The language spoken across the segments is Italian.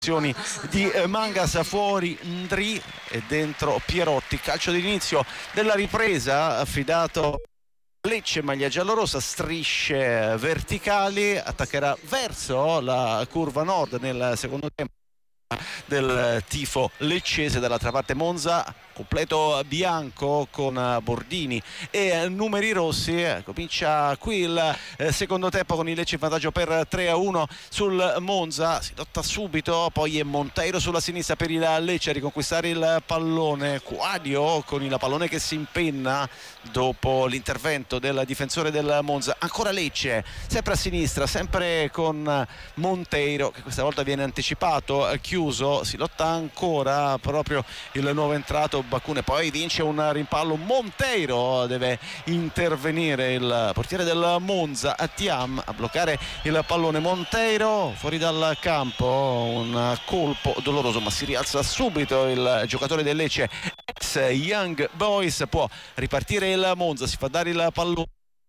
di Mangas, fuori Ndri e dentro Pierotti. Calcio d'inizio della ripresa affidato Lecce, maglia giallorossa, strisce verticali, attaccherà verso la curva nord nel secondo tempo del tifo leccese. Dall'altra parte Monza, completo bianco con bordini e numeri rossi. Comincia qui il secondo tempo con il Lecce in vantaggio per 3-1 sul Monza. Si lotta subito, poi è Monteiro sulla sinistra per il Lecce a riconquistare il pallone. Quadio con il pallone che si impenna dopo l'intervento del difensore del Monza. Ancora Lecce, sempre a sinistra, sempre con Monteiro che questa volta viene anticipato, chiuso. Si lotta ancora proprio il nuovo entrato Bacune, poi vince un rimpallo. Monteiro, deve intervenire il portiere del Monza, Thiam, a bloccare il pallone. Monteiro fuori dal campo, un colpo doloroso, ma si rialza subito il giocatore del Lecce, ex Young Boys. Può ripartire il Monza, si fa dare il pallone.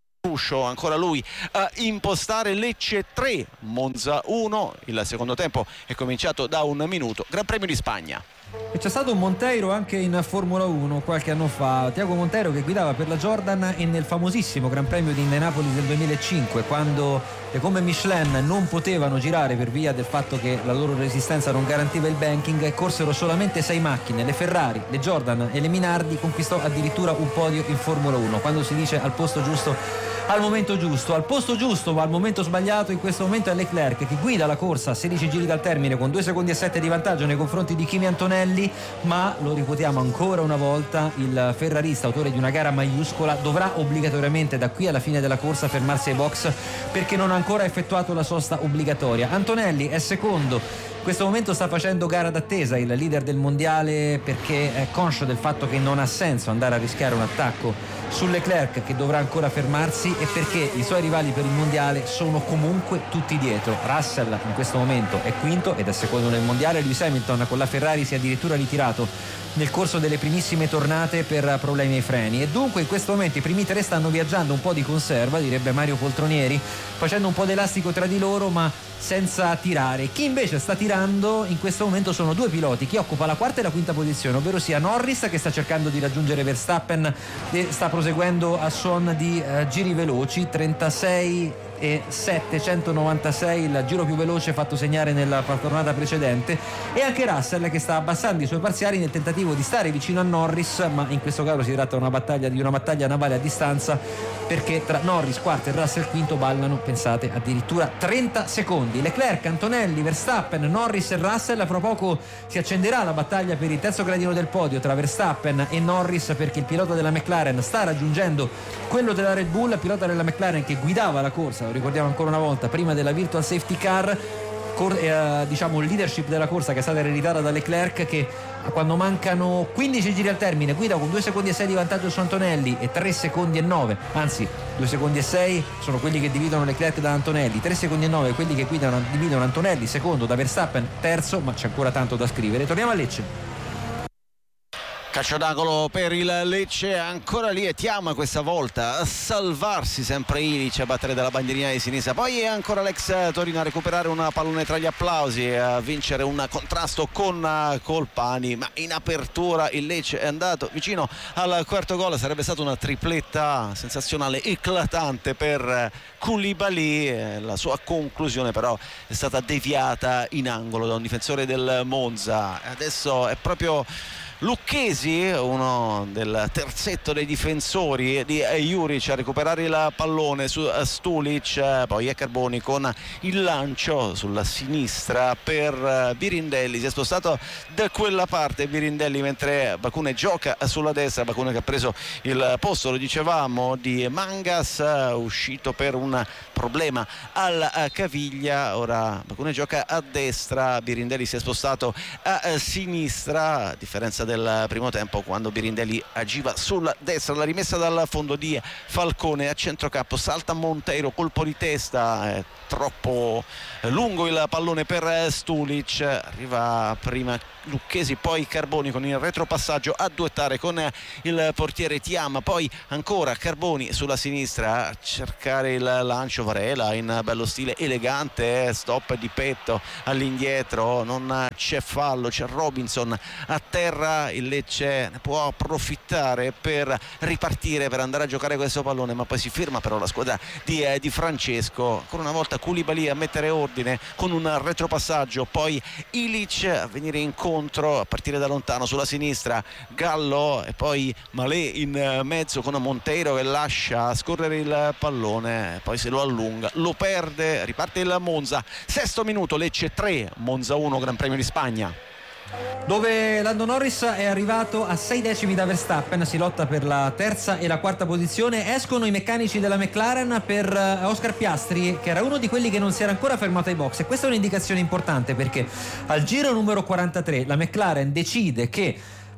Ancora lui a impostare. Lecce 3, Monza 1. Il secondo tempo è cominciato da un minuto. Gran Premio di Spagna. E c'è stato un Monteiro anche in Formula 1 qualche anno fa, Tiago Monteiro, che guidava per la Jordan e nel famosissimo Gran Premio di Indianapolis del 2005, quando le gomme Michelin non potevano girare per via del fatto che la loro resistenza non garantiva il banking, e corsero solamente 6 macchine, le Ferrari, le Jordan e le Minardi. Conquistò addirittura un podio in Formula 1. Quando si dice al posto giusto al momento giusto, al posto giusto ma al momento sbagliato, in questo momento è Leclerc che guida la corsa a 16 giri dal termine con 2 secondi e 7 di vantaggio nei confronti di Kimi Antonelli, ma lo ripetiamo ancora una volta, il ferrarista, autore di una gara maiuscola, dovrà obbligatoriamente da qui alla fine della corsa fermarsi ai box perché non ha ancora effettuato la sosta obbligatoria. Antonelli è secondo. In questo momento sta facendo gara d'attesa il leader del mondiale, perché è conscio del fatto che non ha senso andare a rischiare un attacco su Leclerc, che dovrà ancora fermarsi, e perché i suoi rivali per il mondiale sono comunque tutti dietro. Russell in questo momento è quinto ed è secondo nel mondiale. Lewis Hamilton con la Ferrari si è addirittura ritirato nel corso delle primissime tornate per problemi ai freni, e dunque in questo momento i primi tre stanno viaggiando un po' di conserva, direbbe Mario Poltronieri, facendo un po' d'elastico tra di loro ma senza tirare. Chi invece sta tirando in questo momento sono due piloti, chi occupa la quarta e la quinta posizione, ovvero sia Norris, che sta cercando di raggiungere Verstappen e sta proseguendo a suon di giri veloci, 36 e 796 il giro più veloce fatto segnare nella tornata precedente, e anche Russell che sta abbassando i suoi parziali nel tentativo di stare vicino a Norris, ma in questo caso si tratta di una battaglia navale a distanza, perché tra Norris quarto e Russell quinto ballano, pensate, addirittura 30 secondi. Leclerc, Antonelli, Verstappen, Norris e Russell. Fra poco si accenderà la battaglia per il terzo gradino del podio tra Verstappen e Norris, perché il pilota della McLaren sta raggiungendo quello della Red Bull, pilota della McLaren che guidava la corsa, lo ricordiamo ancora una volta, prima della virtual safety car, diciamo il leadership della corsa che è stata ereditata da Leclerc, che quando mancano 15 giri al termine guida con 2 secondi e 6 di vantaggio su Antonelli e 3 secondi e 9, anzi 2 secondi e 6 sono quelli che dividono Leclerc da Antonelli, 3 secondi e 9 quelli che dividono Antonelli secondo da Verstappen terzo, ma c'è ancora tanto da scrivere. Torniamo a Lecce. Calcio d'angolo per il Lecce, ancora lì e Thiam questa volta a salvarsi, sempre Ilic a battere dalla bandierina di sinistra, poi è ancora l'ex Torino a recuperare una pallone tra gli applausi e a vincere un contrasto con Colpani, ma in apertura il Lecce è andato vicino al quarto gol, sarebbe stata una tripletta sensazionale, eclatante per Koulibaly, la sua conclusione però è stata deviata in angolo da un difensore del Monza. Adesso è proprio Lucchesi, uno del terzetto dei difensori di Juric, a recuperare il pallone su Stulic, poi è Carboni con il lancio sulla sinistra per Birindelli, si è spostato da quella parte Birindelli mentre Bacune gioca sulla destra, Bacune che ha preso il posto, lo dicevamo, di Mangas, uscito per un problema alla caviglia. Ora Bacune gioca a destra, Birindelli si è spostato a sinistra, a differenza del del primo tempo, quando Birindelli agiva sulla destra. La rimessa dal fondo di Falcone a centrocampo, salta Monteiro, colpo di testa, troppo lungo il pallone per Stulic, arriva prima Lucchesi poi Carboni con il retropassaggio a duettare con il portiere Tiam, poi ancora Carboni sulla sinistra a cercare il lancio, Varela in bello stile elegante, stop di petto all'indietro, non c'è fallo, c'è Robinson a terra, il Lecce ne può approfittare per ripartire, per andare a giocare questo pallone, ma poi si ferma però la squadra di Francesco. Ancora una volta Koulibaly a mettere ordine con un retropassaggio, poi Ilic a venire incontro a partire da lontano sulla sinistra, Gallo e poi Malé in mezzo con Monteiro che lascia scorrere il pallone, poi se lo allunga, lo perde, riparte il Monza. Sesto minuto, Lecce 3, Monza 1, Gran Premio di Spagna, dove Lando Norris è arrivato a 6 decimi da Verstappen. Si lotta per la terza e la quarta posizione. Escono i meccanici della McLaren per Oscar Piastri, che era uno di quelli che non si era ancora fermato ai box, e questa è un'indicazione importante, perché al giro numero 43 la McLaren decide che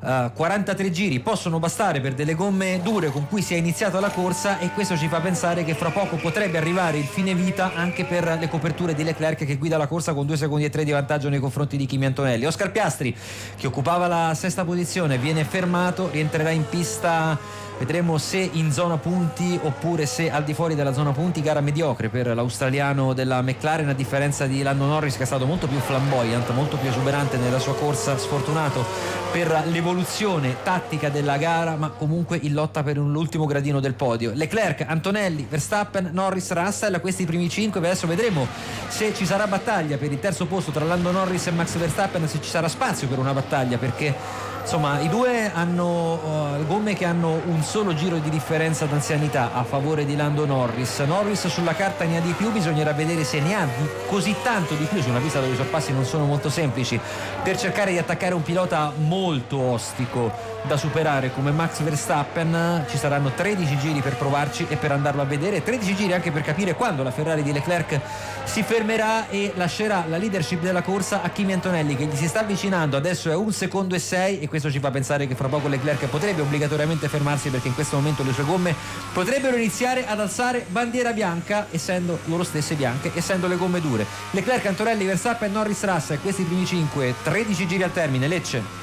43 giri possono bastare per delle gomme dure con cui si è iniziata la corsa, e questo ci fa pensare che fra poco potrebbe arrivare il fine vita anche per le coperture di Leclerc, che guida la corsa con 2 secondi e 3 di vantaggio nei confronti di Kimi Antonelli. Oscar Piastri, che occupava la sesta posizione, viene fermato, rientrerà in pista. Vedremo se in zona punti oppure se al di fuori della zona punti. Gara mediocre per l'australiano della McLaren, a differenza di Lando Norris, che è stato molto più flamboyant, molto più esuberante nella sua corsa. Sfortunato per l'evoluzione tattica della gara, ma comunque in lotta per l'ultimo gradino del podio. Leclerc, Antonelli, Verstappen, Norris, Russell, questi i primi 5. Adesso vedremo se ci sarà battaglia per il terzo posto tra Lando Norris e Max Verstappen, se ci sarà spazio per una battaglia, perché insomma i due hanno gomme che hanno un solo giro di differenza d'anzianità a favore di Lando Norris. Norris sulla carta ne ha di più, bisognerà vedere se ne ha così tanto di più su una pista dove i sorpassi non sono molto semplici, per cercare di attaccare un pilota molto ostico da superare come Max Verstappen. Ci saranno 13 giri per provarci e per andarlo a vedere, 13 giri anche per capire quando la Ferrari di Leclerc si fermerà e lascerà la leadership della corsa a Kimi Antonelli, che gli si sta avvicinando. Adesso è 1 secondo e 6, e questo ci fa pensare che fra poco Leclerc potrebbe obbligatoriamente fermarsi, perché in questo momento le sue gomme potrebbero iniziare ad alzare bandiera bianca, essendo loro stesse bianche, essendo le gomme dure. Leclerc, Antonelli, Verstappen, Norris, Russell, questi i primi 5, 13 giri al termine. Lecce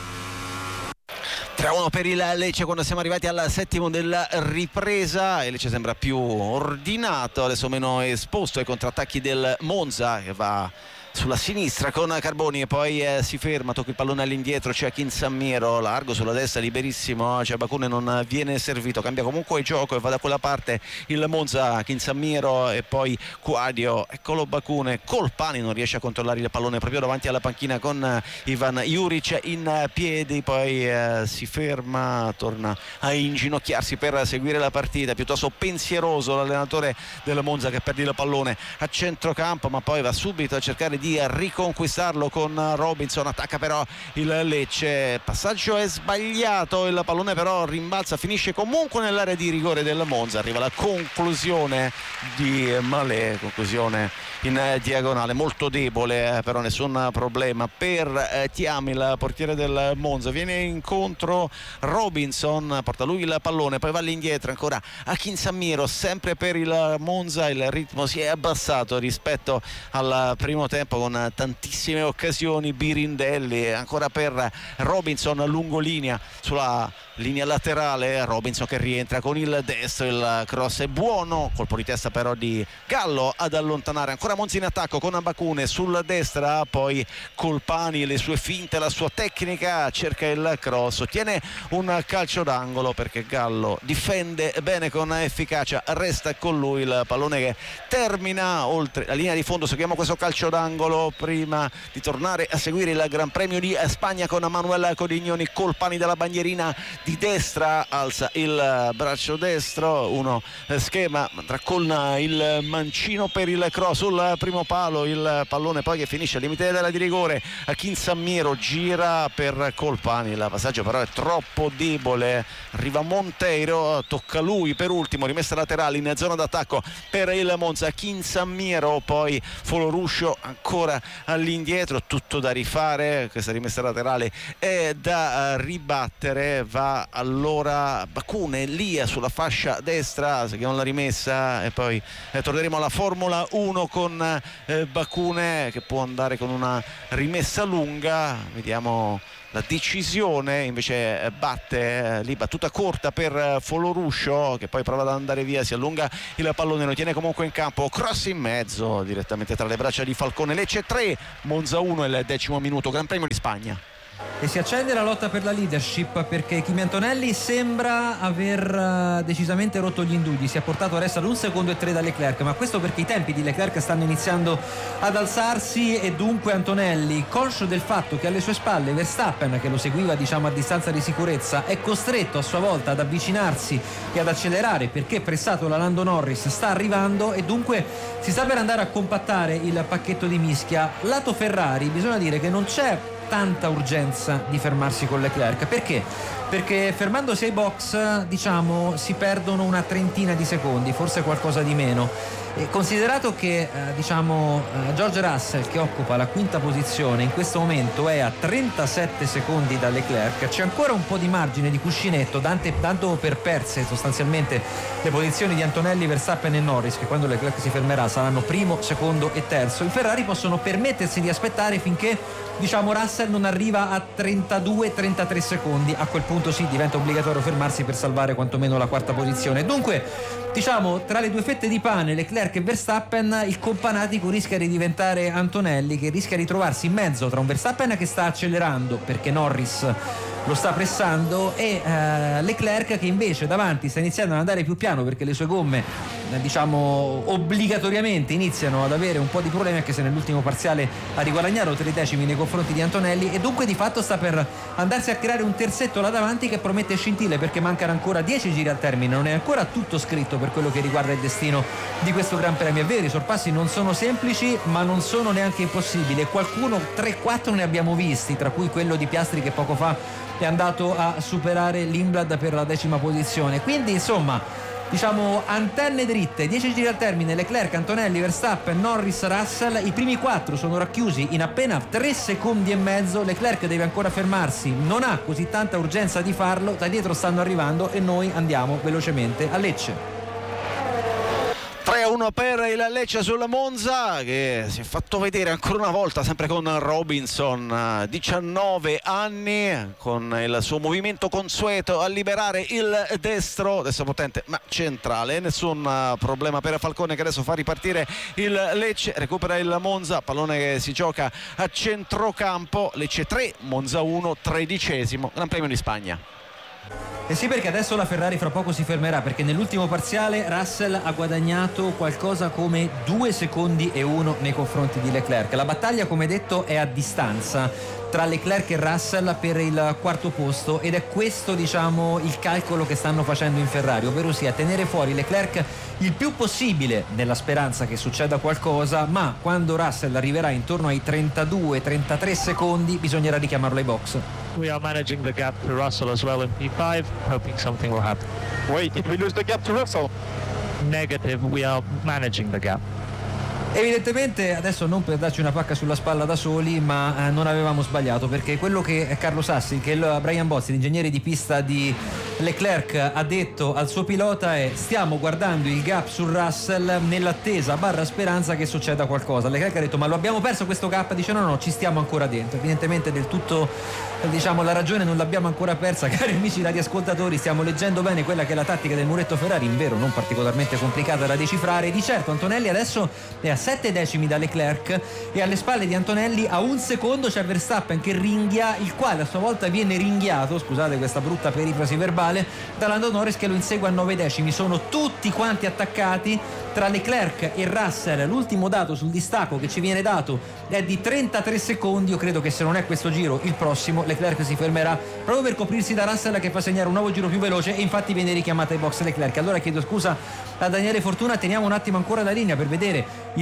3-1 per il Lecce quando siamo arrivati al settimo della ripresa. Il Lecce sembra più ordinato, adesso meno esposto ai contrattacchi del Monza, che va sulla sinistra con Carboni e poi si ferma, tocca il pallone all'indietro, c'è Kinsammiro largo sulla destra, liberissimo, c'è Bacune, non viene servito, cambia comunque il gioco e va da quella parte il Monza. Kinsammiro e poi Quadio, eccolo Bacune, Colpani non riesce a controllare il pallone proprio davanti alla panchina con Ivan Juric in piedi, poi si ferma, torna a inginocchiarsi per seguire la partita, piuttosto pensieroso l'allenatore del Monza, che perde il pallone a centrocampo, ma poi va subito a cercare di riconquistarlo con Robinson. Attacca però il Lecce, passaggio è sbagliato, il pallone però rimbalza, finisce comunque nell'area di rigore del Monza. Arriva la conclusione di Malé, conclusione in diagonale molto debole, però nessun problema per Thiam, il portiere del Monza. Viene incontro Robinson, porta lui il pallone, poi va all'indietro ancora a Kinsammiro, sempre per il Monza. Il ritmo si è abbassato rispetto al primo tempo, con tantissime occasioni. Birindelli ancora per Robinson, lungolinea sulla linea laterale, Robinson che rientra con il destro, il cross è buono, colpo di testa però di Gallo ad allontanare. Ancora Monza in attacco con Bacune sulla destra, poi Colpani, le sue finte, la sua tecnica, cerca il cross, ottiene un calcio d'angolo perché Gallo difende bene con efficacia, resta con lui il pallone che termina oltre la linea di fondo. Seguiamo questo calcio d'angolo prima di tornare a seguire il Gran Premio di Spagna con Manuel Codignoni. Colpani dalla bandierina di destra, alza il braccio destro, uno schema con il mancino per il cross sul primo palo, il pallone poi che finisce al limite della di rigore a Kinsammiro, gira per Colpani, il passaggio però è troppo debole, arriva Monteiro, tocca lui per ultimo, rimessa laterale in zona d'attacco per il Monza. Kinsammiro, poi Foloruscio ancora ancora all'indietro, tutto da rifare, questa rimessa laterale è da ribattere, va allora Bakune lì sulla fascia destra, seguiamo la rimessa e poi torneremo alla Formula 1 con Bakune che può andare con una rimessa lunga, vediamo la decisione, invece batte lì, battuta corta per Foloruscio che poi prova ad andare via, si allunga il pallone, lo tiene comunque in campo, cross in mezzo direttamente tra le braccia di Falcone. Lecce 3, Monza 1, il 10° minuto, Gran Premio di Spagna. E si accende la lotta per la leadership perché Kimi Antonelli sembra aver decisamente rotto gli indugli, si è portato adesso ad 1 secondo e 3 da Leclerc, ma questo perché i tempi di Leclerc stanno iniziando ad alzarsi e dunque Antonelli, conscio del fatto che alle sue spalle Verstappen, che lo seguiva diciamo a distanza di sicurezza, è costretto a sua volta ad avvicinarsi e ad accelerare perché pressato da Lando Norris sta arrivando e dunque si sta per andare a compattare il pacchetto di mischia. Lato Ferrari bisogna dire che non c'è tanta urgenza di fermarsi con Leclerc. Perché? Perché fermandosi ai box diciamo si perdono una trentina di secondi, forse qualcosa di meno. E considerato che George Russell, che occupa la 5ª posizione, in questo momento è a 37 secondi da Leclerc, c'è ancora un po' di margine di cuscinetto, dando per perse sostanzialmente le posizioni di Antonelli, Verstappen e Norris, che quando Leclerc si fermerà saranno primo, secondo e terzo. I Ferrari possono permettersi di aspettare finché Russell non arriva a 32-33 secondi. A quel punto sì, diventa obbligatorio fermarsi per salvare quantomeno la 4ª posizione. Dunque tra le due fette di pane, Leclerc e Verstappen, il companatico rischia di diventare Antonelli, che rischia di trovarsi in mezzo tra un Verstappen che sta accelerando perché Norris lo sta pressando e Leclerc che invece davanti sta iniziando ad andare più piano perché le sue gomme obbligatoriamente iniziano ad avere un po' di problemi, anche se nell'ultimo parziale ha riguadagnato 3 decimi nei confronti di Antonelli, e dunque di fatto sta per andarsi a creare un terzetto là davanti che promette scintille, perché mancano ancora 10 giri al termine, non è ancora tutto scritto per quello che riguarda il destino di questo Gran Premio. È vero, i sorpassi non sono semplici ma non sono neanche impossibili, e qualcuno 3-4 ne abbiamo visti, tra cui quello di Piastri che poco fa è andato a superare Lindblad per la 10ª posizione. Quindi insomma antenne dritte, 10 giri al termine, Leclerc, Antonelli, Verstappen, Norris, Russell, i primi 4 sono racchiusi in appena 3 secondi e mezzo. Leclerc deve ancora fermarsi, non ha così tanta urgenza di farlo, da dietro stanno arrivando e noi andiamo velocemente a Lecce. 3-1 per il Lecce sulla Monza, che si è fatto vedere ancora una volta sempre con Robinson, 19 anni, con il suo movimento consueto a liberare il destro, adesso potente ma centrale, nessun problema per Falcone che adesso fa ripartire il Lecce, recupera il Monza, pallone che si gioca a centrocampo. Lecce 3, Monza 1, 13° Gran Premio di Spagna. Eh sì, perché adesso la Ferrari fra poco si fermerà, perché nell'ultimo parziale Russell ha guadagnato qualcosa come 2 secondi e 1 nei confronti di Leclerc. La battaglia, come detto, è a distanza tra Leclerc e Russell per il 4º posto, ed è questo il calcolo che stanno facendo in Ferrari, ovvero sia tenere fuori Leclerc il più possibile nella speranza che succeda qualcosa, ma quando Russell arriverà intorno ai 32-33 secondi bisognerà richiamarlo ai box. We are managing the gap to Russell as well in P5, hoping something will happen. Wait, did we lose the gap to Russell? Negative, we are managing the gap. Evidentemente adesso non per darci una pacca sulla spalla da soli, ma non avevamo sbagliato, perché quello che Carlo Sassi, che il Brian Bozzi, l'ingegnere di pista di Leclerc, ha detto al suo pilota è: stiamo guardando il gap su Russell nell'attesa / speranza che succeda qualcosa. Leclerc ha detto: ma lo abbiamo perso questo gap? Dice no, ci stiamo ancora dentro. Evidentemente del tutto la ragione non l'abbiamo ancora persa, cari amici radioascoltatori, stiamo leggendo bene quella che è la tattica del muretto Ferrari, invero non particolarmente complicata da decifrare. Di certo Antonelli adesso è a 7 decimi da Leclerc e alle spalle di Antonelli a 1 secondo c'è Verstappen che ringhia, il quale a sua volta viene ringhiato, scusate questa brutta perifrasi verbale, da Lando Norris che lo insegue a 9 decimi. Sono tutti quanti attaccati tra Leclerc e Russell. L'ultimo dato sul distacco che ci viene dato è di 33 secondi. Io credo che se non è questo giro, il prossimo Leclerc si fermerà proprio per coprirsi da Russell, che fa segnare un nuovo giro più veloce, e infatti viene richiamata ai box Leclerc. Allora chiedo scusa a Daniele Fortuna, teniamo un attimo ancora la linea per vedere il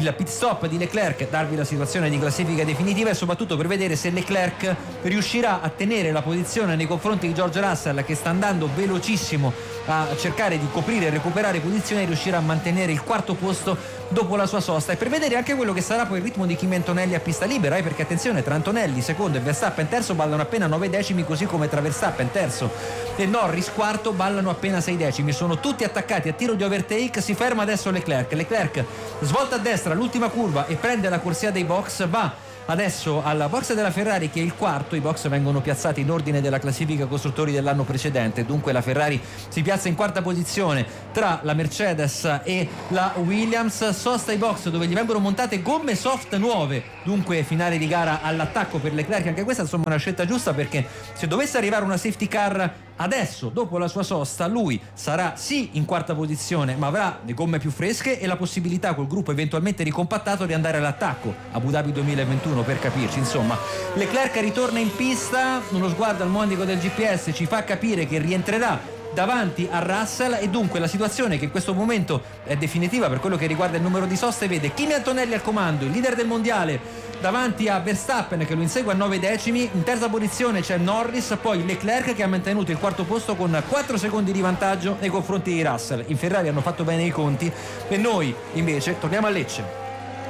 il pit stop di Leclerc, darvi la situazione di classifica definitiva e soprattutto per vedere se Leclerc riuscirà a tenere la posizione nei confronti di George Russell, che sta andando velocissimo a cercare di coprire e recuperare posizioni, e riuscirà a mantenere il quarto posto dopo la sua sosta, e per vedere anche quello che sarà poi il ritmo di Kimi Antonelli a pista libera, perché attenzione, tra Antonelli secondo e Verstappen terzo ballano appena 9 decimi, così come tra Verstappen terzo e Norris quarto ballano appena 6 decimi, sono tutti attaccati a tiro di overtake. Si ferma adesso Leclerc svolta a destra l'ultima curva e prende la corsia dei box, va adesso alla box della Ferrari, che è il quarto. I box vengono piazzati in ordine della classifica costruttori dell'anno precedente, dunque la Ferrari si piazza in quarta posizione tra la Mercedes e la Williams. Sosta ai box dove gli vengono montate gomme soft nuove, dunque finale di gara all'attacco per Leclerc. Anche questa insomma è una scelta giusta, perché se dovesse arrivare una safety car adesso dopo la sua sosta, lui sarà sì in quarta posizione, ma avrà le gomme più fresche e la possibilità, col gruppo eventualmente ricompattato, di andare all'attacco. Abu Dhabi 2021 per capirci. Insomma, Leclerc ritorna in pista, uno sguardo al monico del GPS ci fa capire che rientrerà davanti a Russell, e dunque la situazione, che in questo momento è definitiva per quello che riguarda il numero di soste, vede Kimi Antonelli al comando, il leader del mondiale, davanti a Verstappen che lo insegue a 9 decimi. In terza posizione c'è Norris, poi Leclerc che ha mantenuto il quarto posto con 4 secondi di vantaggio nei confronti di Russell. In Ferrari hanno fatto bene i conti e noi invece torniamo a Lecce.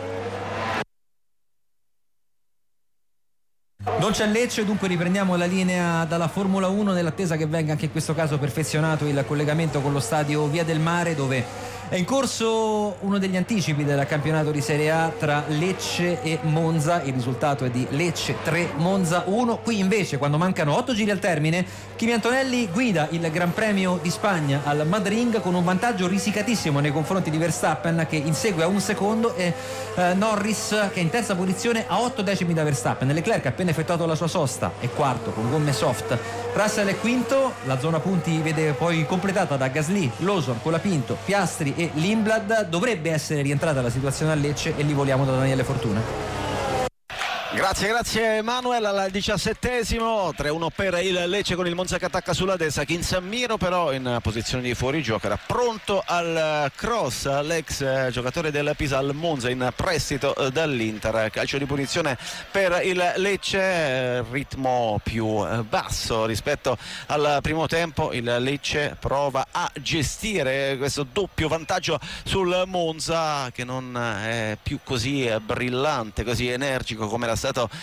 Non c'è Lecce, dunque riprendiamo la linea dalla Formula 1 nell'attesa che venga anche in questo caso perfezionato il collegamento con lo stadio Via del Mare, dove è in corso uno degli anticipi del campionato di Serie A tra Lecce e Monza. Il risultato è di Lecce 3, Monza 1. Qui invece, quando mancano 8 giri al termine, Kimi Antonelli guida il Gran Premio di Spagna al Madrid con un vantaggio risicatissimo nei confronti di Verstappen, che insegue a 1 secondo, e Norris, che è in terza posizione a 8 decimi da Verstappen. Leclerc ha appena effettuato la sua sosta, è quarto con gomme soft. Russell è quinto, la zona punti vede poi completata da Gasly, Lawson, Colapinto, Piastri e Lindblad. Dovrebbe essere rientrata la situazione a Lecce e lì voliamo da Daniele Fortuna. Grazie Manuel. Al 17esimo 3-1 per il Lecce con il Monza che attacca sulla destra. Kinsammiro però in posizione di fuorigioco, era pronto al cross l'ex giocatore del Pisa al Monza in prestito dall'Inter. Calcio di punizione per il Lecce, ritmo più basso rispetto al primo tempo. Il Lecce prova a gestire questo doppio vantaggio sul Monza, che non è più così brillante, così energico come era stato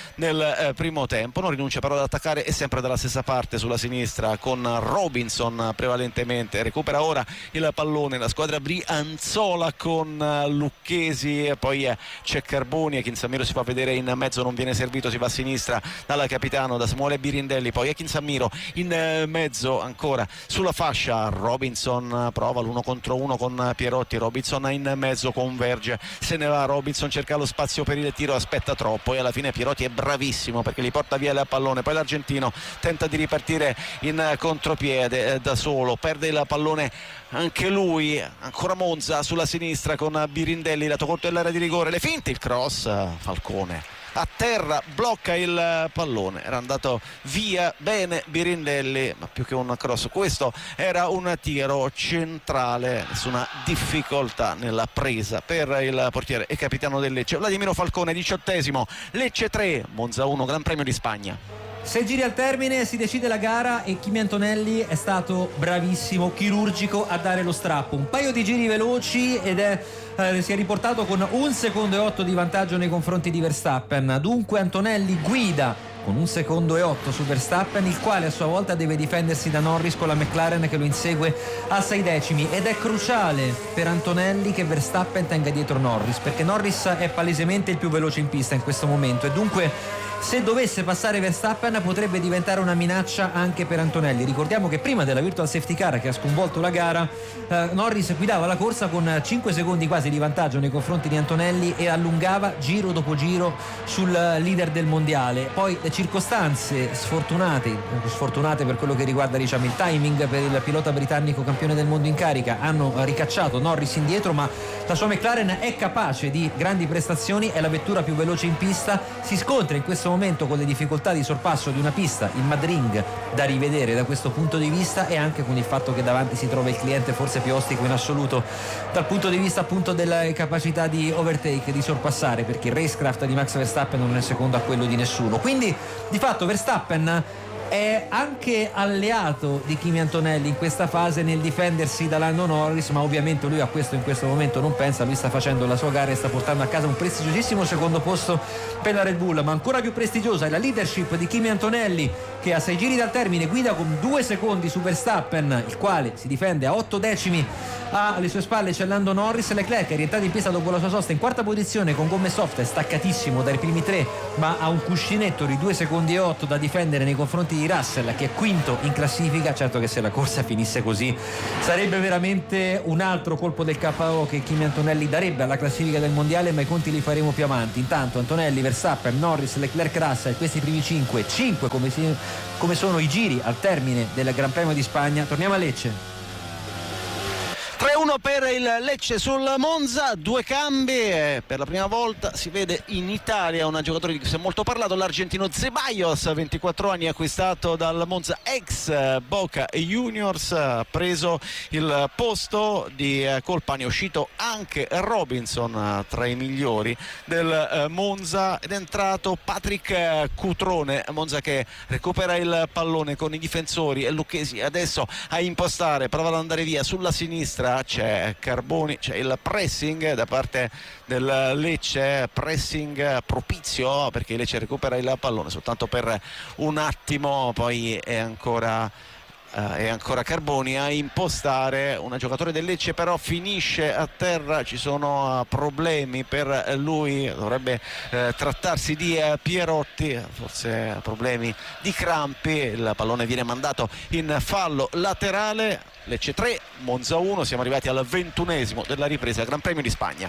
nel primo tempo. Non rinuncia però ad attaccare, è sempre dalla stessa parte sulla sinistra con Robinson prevalentemente. Recupera ora il pallone la squadra brianzola con Lucchesi, e poi c'è Carboni e Kinsammiro si fa vedere in mezzo, non viene servito, si va a sinistra dal capitano, da Samuele Birindelli, poi è Kinsammiro in mezzo ancora sulla fascia. Robinson prova l'1 contro 1 con Pierotti, Robinson in mezzo, converge, se ne va Robinson, cerca lo spazio per il tiro, aspetta troppo e alla fine Pierotti è bravissimo perché gli porta via il pallone. Poi l'argentino tenta di ripartire in contropiede da solo, perde il pallone anche lui. Ancora Monza sulla sinistra con Birindelli, lato corto dell'area di rigore, le finte, il cross, Falcone a terra, blocca il pallone, era andato via bene Birindelli, ma più che un cross questo era un tiro centrale. Nessuna difficoltà nella presa per il portiere e capitano del Lecce Vladimiro Falcone. 18esimo, Lecce 3, Monza 1, Gran Premio di Spagna. 6 giri al termine si decide la gara e Kimi Antonelli è stato bravissimo, chirurgico a dare lo strappo. Un paio di giri veloci ed si è riportato con 1 secondo e 8 di vantaggio nei confronti di Verstappen. Dunque Antonelli guida con 1 secondo e 8 su Verstappen, il quale a sua volta deve difendersi da Norris con la McLaren che lo insegue a 6 decimi, ed è cruciale per Antonelli che Verstappen tenga dietro Norris, perché Norris è palesemente il più veloce in pista in questo momento, e dunque se dovesse passare Verstappen potrebbe diventare una minaccia anche per Antonelli. Ricordiamo che prima della virtual safety car che ha sconvolto la gara, Norris guidava la corsa con 5 secondi quasi di vantaggio nei confronti di Antonelli e allungava giro dopo giro sul leader del mondiale. Poi le circostanze sfortunate per quello che riguarda, diciamo, il timing per il pilota britannico campione del mondo in carica, hanno ricacciato Norris indietro, ma la sua McLaren è capace di grandi prestazioni, è la vettura più veloce in pista, si scontra in questo momento con le difficoltà di sorpasso di una pista, il Madrid, da rivedere da questo punto di vista, e anche con il fatto che davanti si trova il cliente forse più ostico in assoluto dal punto di vista appunto della capacità di overtake, di sorpassare, perché il racecraft di Max Verstappen non è secondo a quello di nessuno. Quindi di fatto Verstappen è anche alleato di Kimi Antonelli in questa fase nel difendersi da Lando Norris, ma ovviamente lui a questo in questo momento non pensa. Lui sta facendo la sua gara e sta portando a casa un prestigiosissimo secondo posto per la Red Bull, ma ancora più prestigiosa è la leadership di Kimi Antonelli, che a 6 giri dal termine guida con 2 secondi su Verstappen, il quale si difende a 8 decimi. Alle sue spalle c'è Lando Norris. Leclerc è rientrato in pista dopo la sua sosta in quarta posizione con gomme soft, è staccatissimo dai primi 3, ma ha un cuscinetto di 2 secondi e 8 da difendere nei confronti di Russell, che è quinto in classifica. Certo che se la corsa finisse così sarebbe veramente un altro colpo del KO che Kimi Antonelli darebbe alla classifica del mondiale, ma i conti li faremo più avanti. Intanto Antonelli, Verstappen, Norris, Leclerc, Russell, questi primi 5 come sono i giri al termine del Gran Premio di Spagna. Torniamo a Lecce. 3-1 per il Lecce sul Monza, 2 cambi, per la prima volta si vede in Italia un giocatore di cui si è molto parlato, l'argentino Ceballos, 24 anni, acquistato dal Monza ex Boca Juniors, ha preso il posto di Colpani. È uscito anche Robinson tra i migliori del Monza ed è entrato Patrick Cutrone. Monza che recupera il pallone con i difensori e Lucchesi adesso a impostare, prova ad andare via sulla sinistra, c'è Carboni, c'è il pressing da parte del Lecce, pressing propizio perché il Lecce recupera il pallone soltanto per un attimo, poi è ancora Carboni a impostare. Un giocatore del Lecce però finisce a terra, ci sono problemi per lui, dovrebbe trattarsi di Pierotti, forse problemi di crampi. Il pallone viene mandato in fallo laterale. Lecce 3, Monza 1, siamo arrivati al 21esimo della ripresa Gran Premio di Spagna.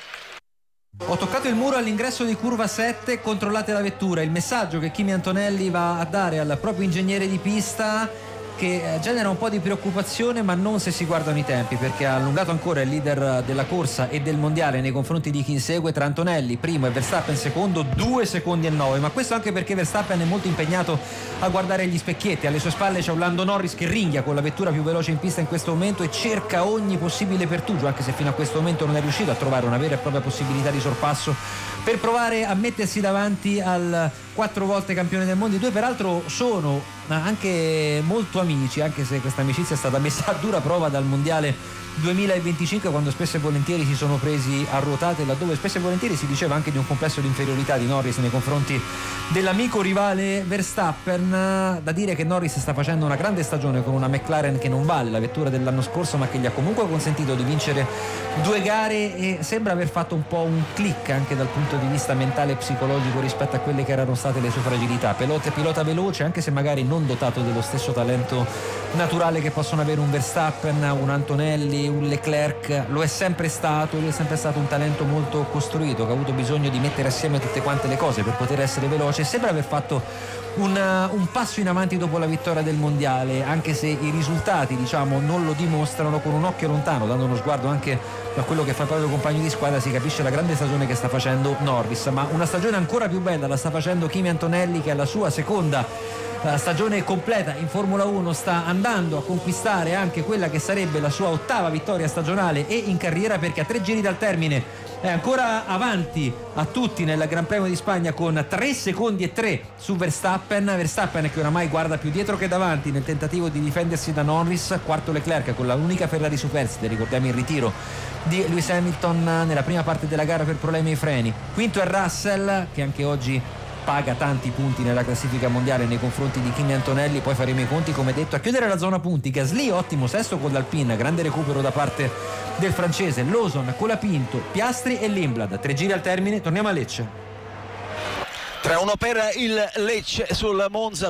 Ho toccato il muro all'ingresso di curva 7, controllate la vettura. Il messaggio che Kimi Antonelli va a dare al proprio ingegnere di pista, che genera un po' di preoccupazione, ma non se si guardano i tempi, perché ha allungato ancora il leader della corsa e del mondiale nei confronti di chi insegue tra Antonelli primo e Verstappen secondo, 2 secondi e 9, ma questo anche perché Verstappen è molto impegnato a guardare gli specchietti. Alle sue spalle c'è un Lando Norris che ringhia con la vettura più veloce in pista in questo momento e cerca ogni possibile pertugio, anche se fino a questo momento non è riuscito a trovare una vera e propria possibilità di sorpasso per provare a mettersi davanti al 4 volte campione del mondo. I due peraltro sono anche molto amici, anche se questa amicizia è stata messa a dura prova dal mondiale 2025, quando spesso e volentieri si sono presi a ruotate, laddove spesso e volentieri si diceva anche di un complesso di inferiorità di Norris nei confronti dell'amico rivale Verstappen. Da dire che Norris sta facendo una grande stagione con una McLaren che non vale la vettura dell'anno scorso, ma che gli ha comunque consentito di vincere 2 gare e sembra aver fatto un po' un click anche dal punto di vista mentale e psicologico rispetto a quelle che erano state le sue fragilità. Pilota veloce, anche se magari non dotato dello stesso talento naturale che possono avere un Verstappen, un Antonelli, un Leclerc. Lo è sempre stato, lui è sempre stato un talento molto costruito, che ha avuto bisogno di mettere assieme tutte quante le cose per poter essere veloce. Sembra aver fatto un passo in avanti dopo la vittoria del mondiale, anche se i risultati non lo dimostrano. Con un occhio lontano, dando uno sguardo anche a quello che fa il proprio compagno di squadra, si capisce la grande stagione che sta facendo Norris, ma una stagione ancora più bella la sta facendo Kimi Antonelli, che alla sua seconda stagione completa in Formula 1 sta andando a conquistare anche quella che sarebbe la sua 8ª vittoria stagionale e in carriera, perché a 3 giri dal termine è ancora avanti a tutti nel Gran Premio di Spagna con 3 secondi e 3 su Verstappen che oramai guarda più dietro che davanti nel tentativo di difendersi da Norris. Quarto Leclerc con la unica Ferrari superstite, ricordiamo il ritiro di Lewis Hamilton nella prima parte della gara per problemi ai freni. Quinto è Russell, che anche oggi paga tanti punti nella classifica mondiale nei confronti di Kimi Antonelli. Poi faremo i conti, come detto, a chiudere la zona punti. Gasly ottimo sesto con l'Alpine, grande recupero da parte del francese. Lawson, Colapinto, Piastri e Lindblad. 3 giri al termine, torniamo a Lecce. 3-1 per il Lecce sul Monza,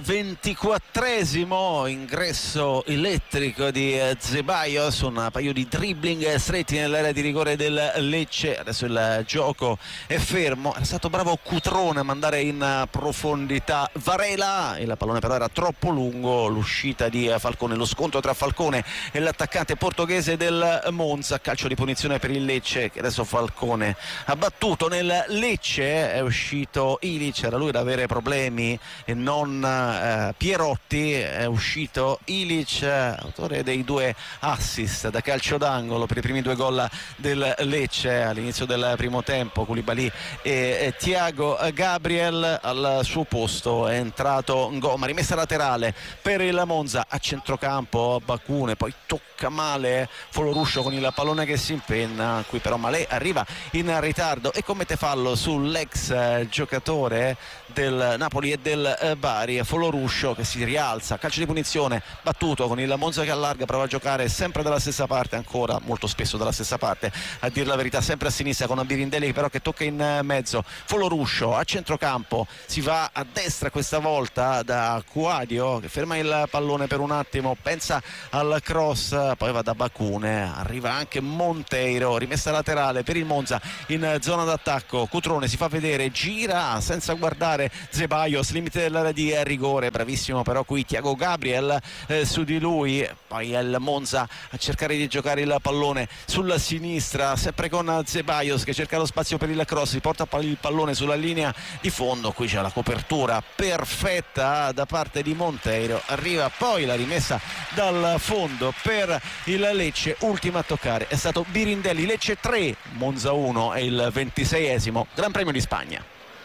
24esimo ingresso elettrico di Ceballos, un paio di dribbling stretti nell'area di rigore del Lecce. Adesso il gioco è fermo, era stato bravo Cutrone a mandare in profondità Varela, il pallone però era troppo lungo. L'uscita di Falcone, lo scontro tra Falcone e l'attaccante portoghese del Monza, calcio di punizione per il Lecce che adesso Falcone ha battuto. Nel Lecce è uscito Ilic, era lui ad avere problemi e non Pierotti. È uscito Ilic, autore dei 2 assist da calcio d'angolo per i primi 2 gol del Lecce all'inizio del primo tempo. Koulibaly e Thiago Gabriel. Al suo posto è entrato Ngoma, rimessa laterale per il Monza a centrocampo. Bacune, poi tocca male Foloruscio con il pallone che si impenna, qui però Malé arriva in ritardo e commette fallo sull'ex giocatore del Napoli e del Bari. Foloruscio che si rialza, calcio di punizione battuto con il Monza che allarga, prova a giocare sempre dalla stessa parte, ancora molto spesso dalla stessa parte a dir la verità, sempre a sinistra con Birindelli però che tocca in mezzo. Foloruscio a centrocampo, si va a destra questa volta da Cuadio che ferma il pallone per un attimo, pensa al cross, poi va da Bacune, arriva anche Monteiro, rimessa laterale per il Monza in zona d'attacco. Cutrone si fa vedere, gira senza guardare Ceballos, limite dell'area di rigore, bravissimo però qui Thiago Gabriel su di lui, poi il Monza a cercare di giocare il pallone sulla sinistra, sempre con Ceballos che cerca lo spazio per il cross, si porta il pallone sulla linea di fondo, qui c'è la copertura perfetta da parte di Monteiro, arriva poi la rimessa dal fondo per il Lecce, ultima a toccare è stato Birindelli. Lecce 3, Monza 1, è il 26esimo Gran Premio di Spagna.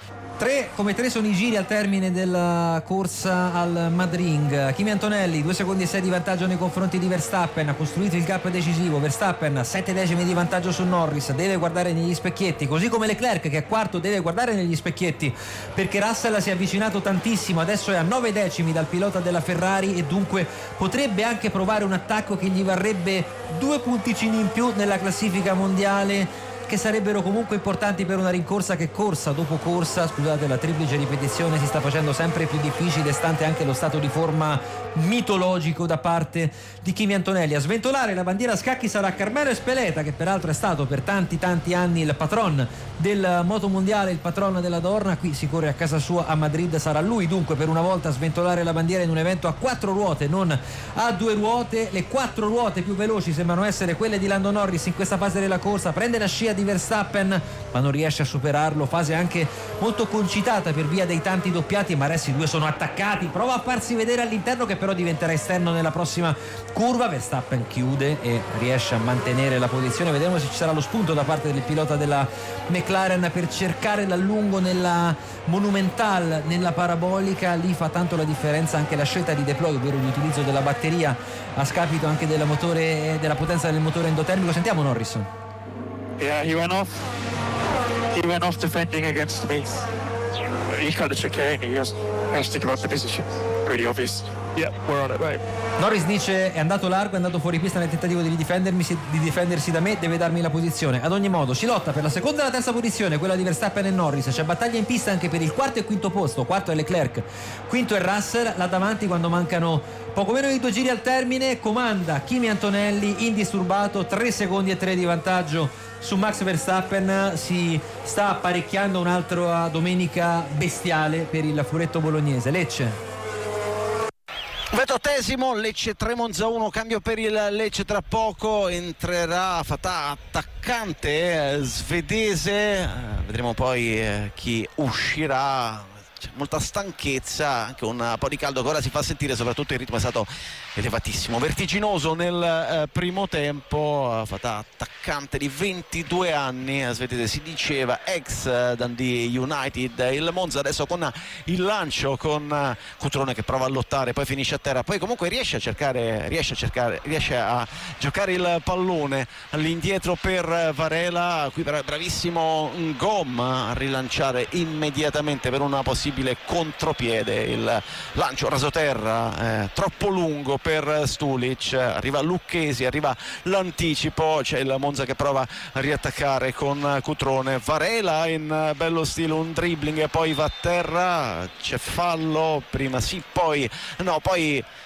3 sono i giri al termine della corsa al Madrid. Kimi Antonelli 2 secondi e 6 di vantaggio nei confronti di Verstappen, ha costruito il gap decisivo. Verstappen 7 decimi di vantaggio su Norris, deve guardare negli specchietti, così come Leclerc che è quarto deve guardare negli specchietti perché Russell si è avvicinato tantissimo, adesso è a 9 decimi dal pilota della Ferrari e dunque potrebbe anche provare un attacco che gli varrebbe 2 punticini in più nella classifica mondiale, che sarebbero comunque importanti per una rincorsa che corsa dopo corsa, scusate la triplice ripetizione, si sta facendo sempre più difficile, stante anche lo stato di forma mitologico da parte di Kimi Antonelli. A sventolare la bandiera a scacchi sarà Carmelo Espeleta, che peraltro è stato per tanti anni il patron del motomondiale, il patron della Dorna. Qui si corre a casa sua a Madrid, sarà lui dunque per una volta a sventolare la bandiera in un evento a 4 ruote, non a 2 ruote. Le 4 ruote più veloci sembrano essere quelle di Lando Norris in questa fase della corsa, prende la scia di Verstappen ma non riesce a superarlo, fase anche molto concitata per via dei tanti doppiati, ma adesso i due sono attaccati, prova a farsi vedere all'interno che però diventerà esterno nella prossima curva. Verstappen chiude e riesce a mantenere la posizione, vedremo se ci sarà lo spunto da parte del pilota della McLaren per cercare l'allungo nella Monumental, nella parabolica. Lì fa tanto la differenza anche la scelta di deploy, ovvero l'utilizzo della batteria a scapito anche della potenza del motore endotermico. Sentiamo Norris. Yeah, he went off defending against me. He kind of chicane, he has to give up the position. Pretty obvious. Yeah, we're on it, right. Norris dice è andato largo, è andato fuori pista nel tentativo di difendersi da me, deve darmi la posizione. Ad ogni modo si lotta per la seconda e la terza posizione, quella di Verstappen e Norris, c'è battaglia in pista anche per il quarto e quinto posto. Quarto è Leclerc, quinto è Russell. Là davanti, quando mancano poco meno di 2 giri al termine, comanda Kimi Antonelli indisturbato, 3 secondi e 3 di vantaggio su Max Verstappen. Si sta apparecchiando un'altra domenica bestiale per il furetto bolognese. Lecce 28esimo, Lecce 3 Monza 1, cambio per il Lecce, tra poco entrerà Fatah, attaccante svedese, vedremo poi chi uscirà. C'è molta stanchezza, anche un po' di caldo che ora si fa sentire, soprattutto il ritmo è stato elevatissimo, vertiginoso nel primo tempo. Fatah, attaccante di 22 anni, svedese, si diceva ex Dundee United. Il Monza adesso con il lancio, con Cutrone che prova a lottare, poi finisce a terra, poi comunque riesce a giocare il pallone all'indietro per Varela. Qui bravissimo Ngoma a rilanciare immediatamente per una possibile contropiede. Il lancio rasoterra troppo lungo per Stulic, arriva Lucchesi, arriva l'anticipo, c'è il Monza che prova a riattaccare con Cutrone. Varela in bello stile un dribbling e poi va a terra, c'è fallo, prima sì poi no, poi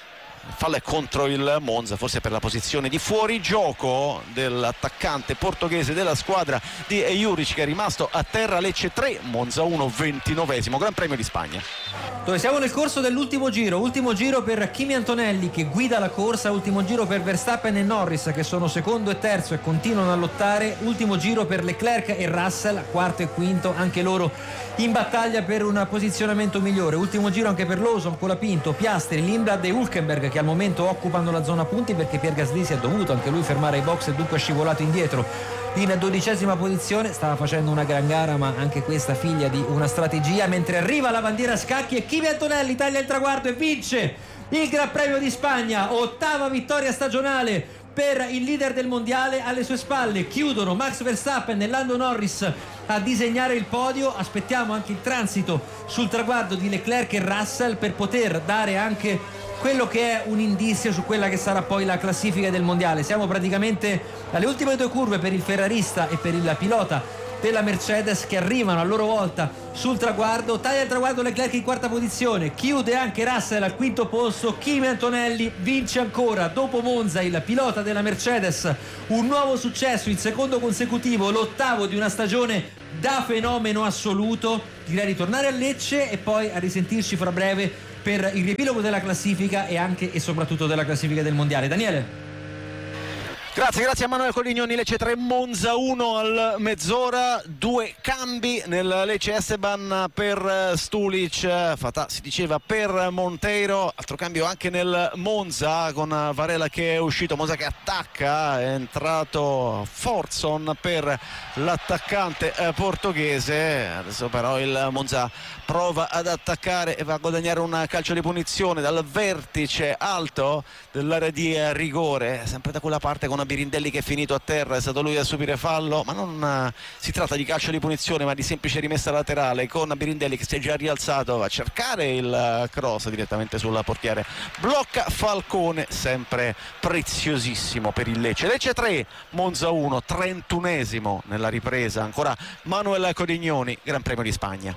fallo è contro il Monza, forse per la posizione di fuorigioco dell'attaccante portoghese della squadra di Juric, che è rimasto a terra. Lecce 3, Monza 1, 29esimo Gran Premio di Spagna, dove siamo nel corso dell'ultimo giro. Ultimo giro per Kimi Antonelli che guida la corsa, ultimo giro per Verstappen e Norris che sono secondo e terzo e continuano a lottare, ultimo giro per Leclerc e Russell, quarto e quinto, anche loro in battaglia per un posizionamento migliore. Ultimo giro anche per Lawson, Colapinto, Piastri, Lindblad e Hülkenberg, che al momento occupano la zona punti perché Pierre Gasly si è dovuto anche lui fermare ai box e dunque è scivolato indietro in 12ª posizione. Stava facendo una gran gara, ma anche questa figlia di una strategia, mentre arriva la bandiera a scacchi e Kimi Antonelli taglia il traguardo e vince il Gran Premio di Spagna, 8ª vittoria stagionale per il leader del mondiale. Alle sue spalle chiudono Max Verstappen e Lando Norris a disegnare il podio. Aspettiamo anche il transito sul traguardo di Leclerc e Russell per poter dare anche quello che è un indizio su quella che sarà poi la classifica del mondiale. Siamo praticamente alle ultime 2 curve per il ferrarista e per il pilota della Mercedes, che arrivano a loro volta sul traguardo. Taglia il traguardo Leclerc in 4ª posizione, chiude anche Russell al 5º posto. Kimi Antonelli vince ancora dopo Monza, il pilota della Mercedes, un nuovo successo, il 2º consecutivo, l'8º di una stagione da fenomeno assoluto. Direi di tornare a Lecce e poi a risentirci fra breve per il riepilogo della classifica e anche e soprattutto della classifica del mondiale. Daniele. Grazie a Manuel Colignoni. Lecce 3, Monza 1 al mezz'ora, 2 cambi nel Lecce Esteban per Stulic, Fatà si diceva per Monteiro, altro cambio anche nel Monza con Varela che è uscito, Monza che attacca, è entrato Forson per l'attaccante portoghese. Adesso però il Monza prova ad attaccare e va a guadagnare un calcio di punizione dal vertice alto dell'area di rigore, sempre da quella parte con Birindelli che è finito a terra. È stato lui a subire fallo, ma non si tratta di calcio di punizione ma di semplice rimessa laterale, con Birindelli che si è già rialzato a cercare il cross direttamente sul portiere, blocca Falcone, sempre preziosissimo per il Lecce. Lecce 3, Monza 1, 31esimo nella ripresa, ancora Manuel Codignoni, Gran Premio di Spagna.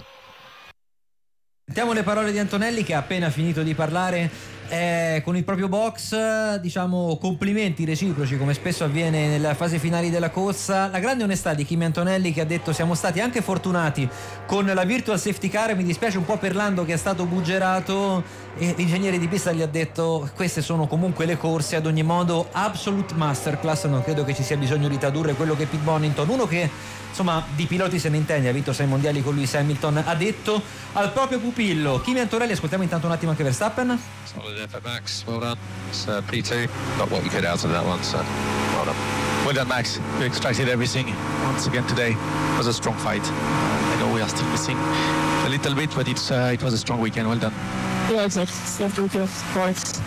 Sentiamo le parole di Antonelli che ha appena finito di parlare con il proprio box. Diciamo complimenti reciproci come spesso avviene nella fase finale della corsa. La grande onestà di Kimi Antonelli che ha detto: siamo stati anche fortunati con la virtual safety car, mi dispiace un po' per Lando che è stato buggerato, e l'ingegnere di pista gli ha detto: queste sono comunque le corse, ad ogni modo absolute masterclass. Non credo che ci sia bisogno di tradurre quello che Pete Bonington, uno che insomma di piloti se ne intende, ha vinto 6 mondiali con Lewis Hamilton, ha detto al proprio pupillo. Kimi Antonelli. Ascoltiamo intanto un attimo anche Verstappen. Solid effort, Max. Well done. It's P2. Got what you could out of that one, so well done. Well done, Max. You extracted everything once again today. It was a strong fight. I know we are still missing a little bit, but it was a strong weekend. Well done. Yeah, it's a good fight.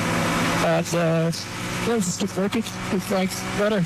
And just keep working. Keep like better.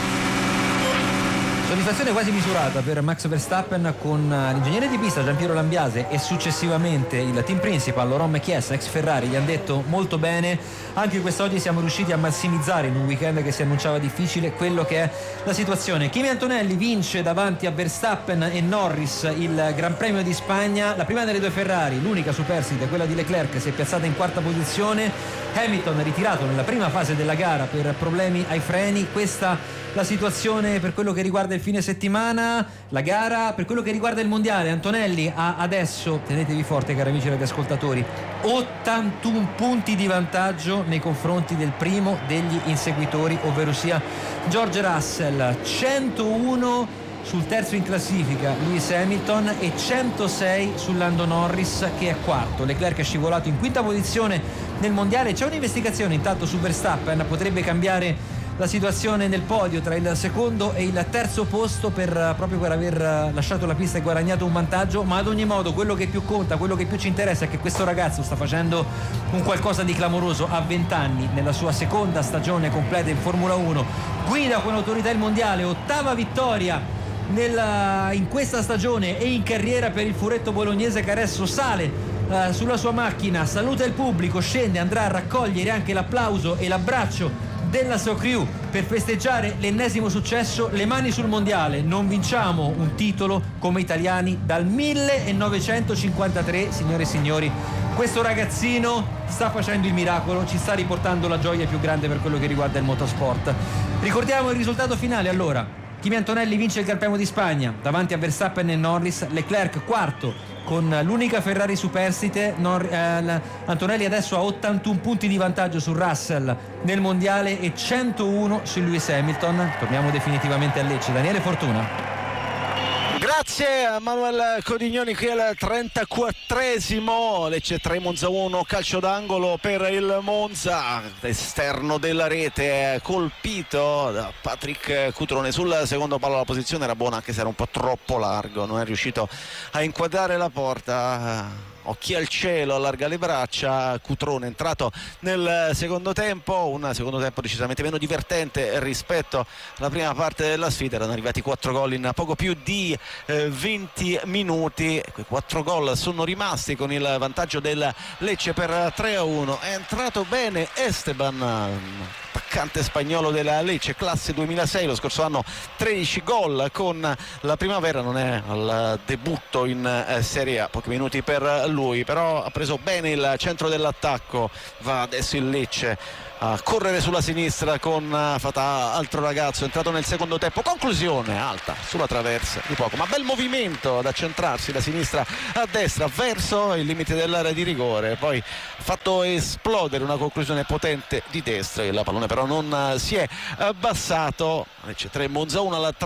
Soddisfazione quasi misurata per Max Verstappen con l'ingegnere di pista Giampiero Lambiase e successivamente il team principal Laurent Mekies, ex Ferrari. Gli hanno detto molto bene, anche quest'oggi siamo riusciti a massimizzare in un weekend che si annunciava difficile quello che è la situazione. Kimi Antonelli vince davanti a Verstappen e Norris il Gran Premio di Spagna, la prima delle 2 Ferrari, l'unica superstite, quella di Leclerc, si è piazzata in 4ª posizione. Hamilton ritirato nella prima fase della gara per problemi ai freni. Questa la situazione per quello che riguarda il fine settimana. La gara per quello che riguarda il mondiale, Antonelli ha adesso, tenetevi forte cari amici radioascoltatori, 81 punti di vantaggio nei confronti del primo degli inseguitori, ovvero sia George Russell, 101 sul terzo in classifica Lewis Hamilton e 106 su Lando Norris che è quarto. Leclerc è scivolato in 5ª posizione nel mondiale. C'è un'investigazione intanto su Verstappen, potrebbe cambiare la situazione nel podio tra il secondo e il terzo posto proprio per aver lasciato la pista e guadagnato un vantaggio, ma ad ogni modo quello che più conta, quello che più ci interessa è che questo ragazzo sta facendo un qualcosa di clamoroso a 20 anni, nella sua seconda stagione completa in Formula 1, guida con autorità il mondiale, 8ª vittoria in questa stagione e in carriera per il furetto bolognese che adesso sale sulla sua macchina, saluta il pubblico, scende, andrà a raccogliere anche l'applauso e l'abbraccio della sua crew per festeggiare l'ennesimo successo. Le mani sul mondiale, non vinciamo un titolo come italiani dal 1953, signore e signori. Questo ragazzino sta facendo il miracolo, ci sta riportando la gioia più grande per quello che riguarda il motorsport. Ricordiamo il risultato finale allora. Kimi Antonelli vince il Gran Premio di Spagna davanti a Verstappen e Norris, Leclerc quarto con l'unica Ferrari superstite, Antonelli adesso ha 81 punti di vantaggio su Russell nel mondiale e 101 su Lewis Hamilton. Torniamo definitivamente a Lecce. Daniele Fortuna. Grazie a Manuel Codignoni qui al 34esimo, Lecce 3 Monza 1, calcio d'angolo per il Monza, esterno della rete colpito da Patrick Cutrone sul secondo palo. La posizione era buona anche se era un po' troppo largo, non è riuscito a inquadrare la porta. Occhi al cielo, allarga le braccia. Cutrone entrato nel secondo tempo, un secondo tempo decisamente meno divertente rispetto alla prima parte della sfida. Erano arrivati 4 gol in poco più di 20 minuti. Quei 4 gol sono rimasti con il vantaggio del Lecce per 3-1. È entrato bene Esteban, attaccante spagnolo della Lecce, classe 2006, lo scorso anno 13 gol con la Primavera, non è al debutto in Serie A, pochi minuti per lui, però ha preso bene il centro dell'attacco. Va adesso il Lecce a correre sulla sinistra con Fatah, altro ragazzo entrato nel secondo tempo. Conclusione alta sulla traversa di poco, ma bel movimento ad accentrarsi da sinistra a destra verso il limite dell'area di rigore, poi fatto esplodere una conclusione potente di destra. Il pallone però non si è abbassato. C'è 3 Monza 1 al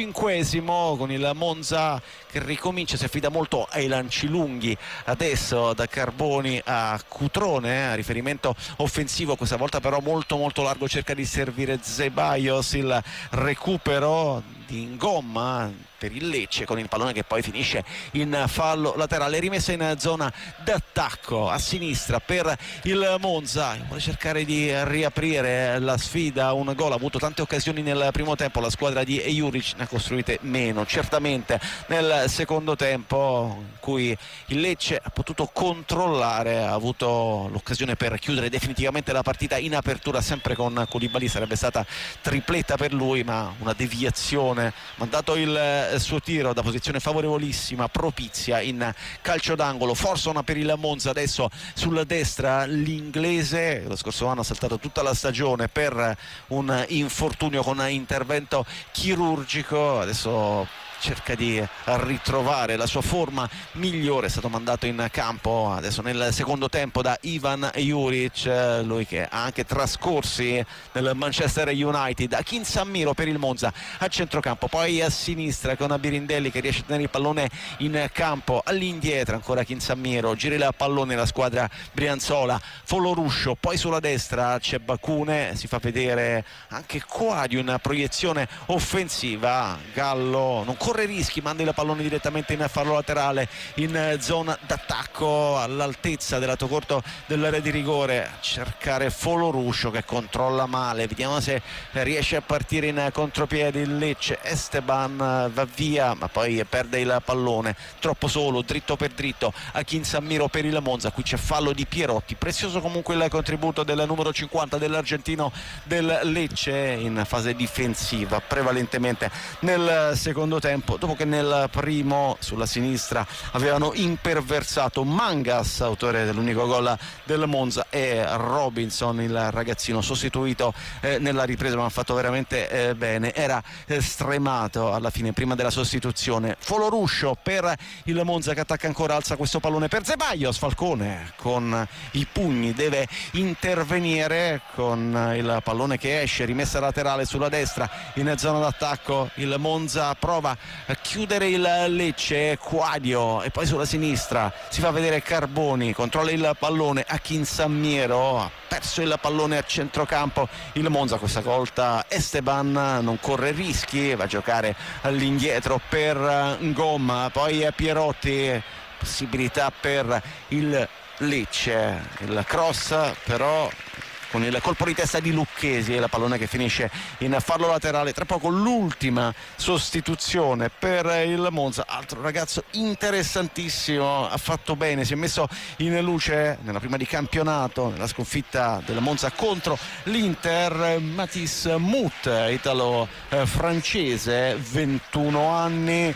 35esimo, con il Monza che ricomincia, si affida molto ai lanci lunghi adesso da Carboni a Cutrone, a riferimento offensivo questa volta però molto largo, cerca di servire Zeballos, il recupero di Ngoma per il Lecce con il pallone che poi finisce in fallo laterale, rimessa in zona d'attacco a sinistra per il Monza. Vuole cercare di riaprire la sfida, un gol, ha avuto tante occasioni nel primo tempo, la squadra di Juric ne ha costruite meno certamente nel secondo tempo, in cui il Lecce ha potuto controllare, ha avuto l'occasione per chiudere definitivamente la partita in apertura sempre con Koulibaly. Sarebbe stata tripletta per lui, ma una deviazione, mandato il suo tiro da posizione favorevolissima, propizia in calcio d'angolo. Forza per il Monza adesso sulla destra, l'inglese lo scorso anno ha saltato tutta la stagione per un infortunio con intervento chirurgico, adesso cerca di ritrovare la sua forma migliore. È stato mandato in campo adesso nel secondo tempo da Ivan Juric, lui che ha anche trascorsi nel Manchester United. A Kinsammiro per il Monza a centrocampo, poi a sinistra con Birindelli che riesce a tenere il pallone in campo, all'indietro ancora Kinsammiro, gira il pallone la squadra brianzola, Foloruscio, poi sulla destra c'è Bacune, si fa vedere anche qua di una proiezione offensiva. Gallo non corre rischi, manda il pallone direttamente in fallo laterale in zona d'attacco all'altezza del lato corto dell'area di rigore, a cercare Foloruscio che controlla male, vediamo se riesce a partire in contropiede il Lecce. Esteban va via ma poi perde il pallone, troppo solo, dritto per dritto a Kinsammiro per il Monza. Qui c'è fallo di Pierotti, prezioso comunque il contributo del numero 50 dell'argentino del Lecce in fase difensiva prevalentemente nel secondo tempo, dopo che nel primo sulla sinistra avevano imperversato Mangas, autore dell'unico gol del Monza, e Robinson, il ragazzino sostituito nella ripresa, ma ha fatto veramente bene, era stremato alla fine prima della sostituzione. Foloruscio per il Monza che attacca ancora, alza questo pallone per Zeballos, Falcone con i pugni deve intervenire con il pallone che esce, rimessa laterale sulla destra in zona d'attacco. Il Monza prova a chiudere il Lecce, Quadio, e poi sulla sinistra si fa vedere Carboni, controlla il pallone a Kinsammiro, ha perso il pallone a centrocampo il Monza, questa volta Esteban non corre rischi, va a giocare all'indietro per Ngoma, poi Pierotti, possibilità per il Lecce, il cross però con il colpo di testa di Lucchesi e la pallone che finisce in fallo laterale. Tra poco l'ultima sostituzione per il Monza, altro ragazzo interessantissimo, ha fatto bene, si è messo in luce nella prima di campionato nella sconfitta del Monza contro l'Inter, Mathis Muth, italo francese, 21 anni,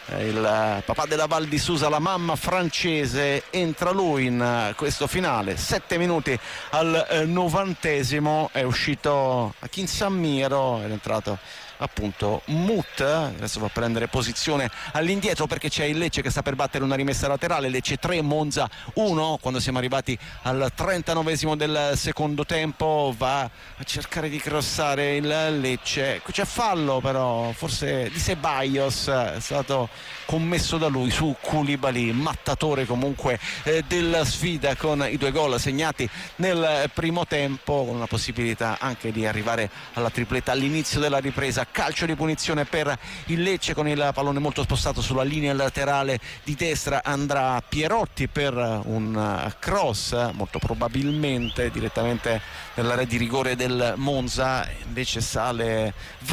il papà della Val di Susa, la mamma francese, entra lui in questo finale. 7 minuti al 90esimo, è uscito Akin Sammiro, è entrato appunto Mut. Adesso va a prendere posizione all'indietro perché c'è il Lecce che sta per battere una rimessa laterale. Lecce 3, Monza 1, quando siamo arrivati al 39esimo del secondo tempo. Va a cercare di crossare il Lecce, c'è fallo però forse di Ceballos, è stato commesso da lui su Koulibaly, mattatore comunque della sfida, con i 2 gol segnati nel primo tempo, con una possibilità anche di arrivare alla tripletta all'inizio della ripresa. Calcio di punizione per il Lecce, con il pallone molto spostato sulla linea laterale di destra. Andrà Pierotti per un cross, molto probabilmente direttamente nell'area di rigore del Monza. Invece sale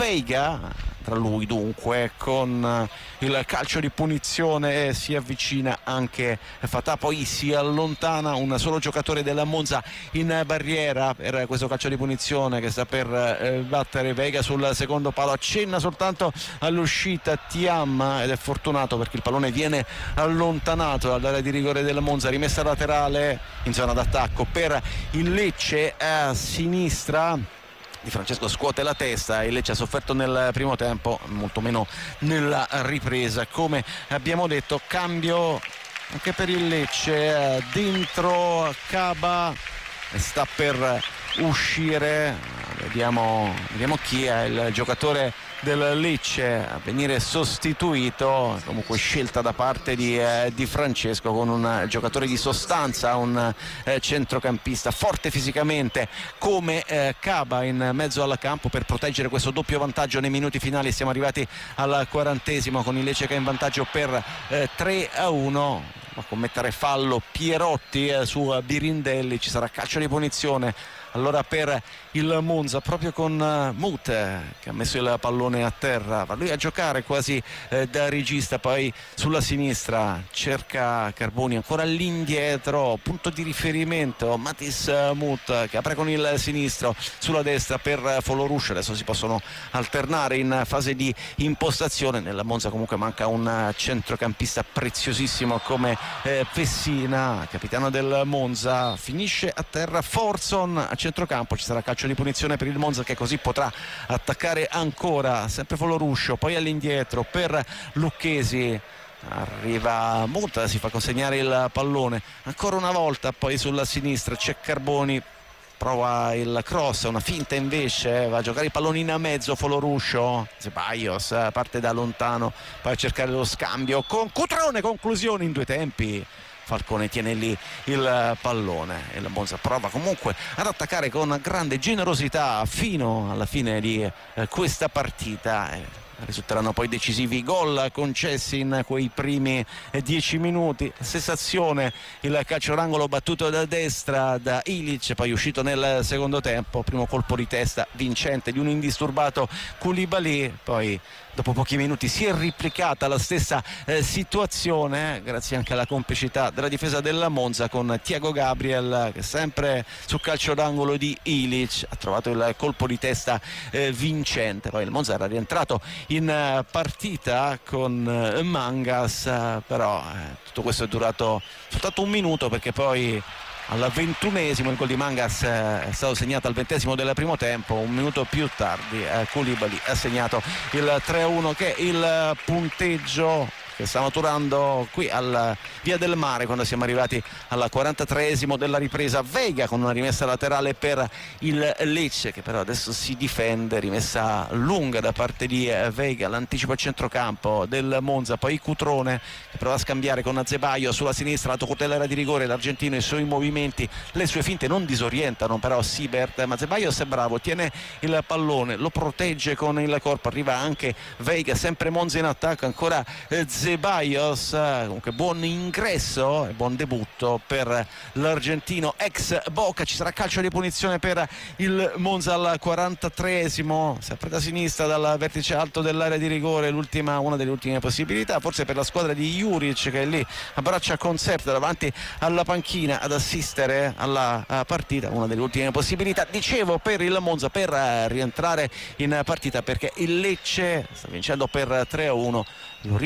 Veiga tra lui, dunque con il calcio di punizione si avvicina anche Fatah, poi si allontana un solo giocatore della Monza in barriera per questo calcio di punizione che sta per battere Veiga sul secondo palo. Accenna soltanto all'uscita Thiam ed è fortunato perché il pallone viene allontanato dall'area di rigore del Monza. Rimessa laterale in zona d'attacco per il Lecce a sinistra. Di Francesco scuote la testa. Il Lecce ha sofferto nel primo tempo, molto meno nella ripresa. Come abbiamo detto, cambio anche per il Lecce, dentro Kaba sta per uscire, vediamo chi è il giocatore del Lecce a venire sostituito. Comunque scelta da parte di Francesco, con un giocatore di sostanza, un centrocampista forte fisicamente come Kaba in mezzo al campo per proteggere questo doppio vantaggio nei minuti finali. Siamo arrivati al 40esimo con il Lecce che è in vantaggio per 3-1. a commettere fallo Pierotti su Birindelli. Ci sarà calcio di punizione allora per il Monza, proprio con Mute che ha messo il pallone a terra. Va lui a giocare quasi da regista, poi sulla sinistra cerca Carboni ancora all'indietro, punto di riferimento Matis Mut che apre con il sinistro, sulla destra per Foloruscia. Adesso si possono alternare in fase di impostazione. Nella Monza comunque manca un centrocampista preziosissimo come Pessina, capitano del Monza. Finisce a terra Forson a centrocampo. Ci sarà calcio di punizione per il Monza che così potrà attaccare ancora, sempre Foloruscio, poi all'indietro per Lucchesi. Arriva Muta, si fa consegnare il pallone ancora una volta, poi sulla sinistra c'è Carboni, prova il cross, una finta invece, va a giocare i palloni in mezzo Foloruscio. Ceballos parte da lontano, poi a cercare lo scambio con Cutrone, conclusione in due tempi. Falcone tiene lì il pallone e la Monza prova comunque ad attaccare con grande generosità fino alla fine di questa partita. Risulteranno poi decisivi i gol concessi in quei primi 10 minuti. Stessa azione, il calcio d'angolo battuto da destra da Ilic, poi uscito nel secondo tempo, primo colpo di testa vincente di un indisturbato Koulibaly. Poi dopo pochi minuti si è replicata la stessa situazione, grazie anche alla complicità della difesa della Monza con Thiago Gabriel che sempre sul calcio d'angolo di Ilic ha trovato il colpo di testa vincente. Poi il Monza era rientrato in partita con Mangas, però tutto questo è durato soltanto un minuto, perché poi al 21esimo il gol di Mangas è stato segnato al 20esimo del primo tempo. Un minuto più tardi Koulibaly ha segnato il 3-1 che è il punteggio che sta maturando qui al Via del Mare quando siamo arrivati al 43esimo della ripresa. Veiga con una rimessa laterale per il Lecce che però adesso si difende, rimessa lunga da parte di Veiga, l'anticipo a centrocampo del Monza, poi Cutrone che prova a scambiare con Azebaio sulla sinistra, la tocotellera di rigore, l'argentino, i suoi movimenti, le sue finte non disorientano però Siebert, ma Azebaio è bravo, tiene il pallone, lo protegge con il corpo, arriva anche Veiga, sempre Monza in attacco, ancora Ceballos. Comunque buon ingresso e buon debutto per l'argentino ex Boca. Ci sarà calcio di punizione per il Monza al 43esimo, sempre da sinistra dal vertice alto dell'area di rigore, una delle ultime possibilità forse per la squadra di Juric che è lì abbraccia Concept davanti alla panchina ad assistere alla partita, una delle ultime possibilità dicevo per il Monza per rientrare in partita, perché il Lecce sta vincendo per 3-1. Lo ricordo,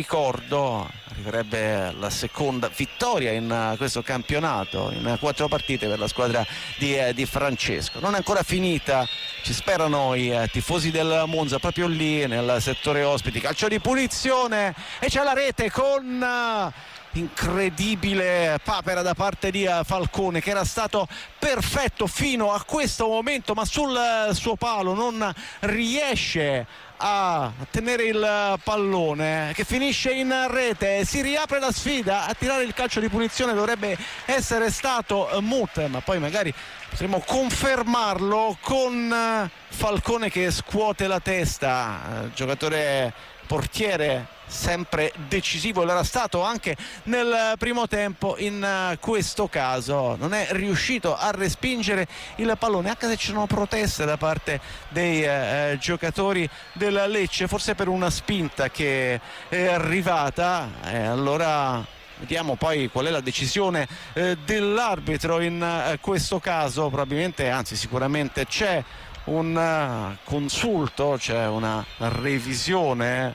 ricordo, arriverebbe la seconda vittoria in questo campionato in 4 partite per la squadra di Francesco. Non è ancora finita, ci sperano i tifosi del Monza proprio lì nel settore ospiti. Calcio di punizione e c'è la rete con incredibile papera da parte di Falcone, che era stato perfetto fino a questo momento, ma sul suo palo non riesce a tenere il pallone, che finisce in rete. Si riapre la sfida, a tirare il calcio di punizione dovrebbe essere stato Mut, ma poi magari potremo confermarlo con Falcone che scuote la testa, giocatore portiere sempre decisivo, lo era stato anche nel primo tempo. In questo caso non è riuscito a respingere il pallone, anche se ci sono proteste da parte dei giocatori del Lecce, forse per una spinta che è arrivata. Allora vediamo poi qual è la decisione dell'arbitro in questo caso. Probabilmente, anzi sicuramente c'è un consulto, c'è una revisione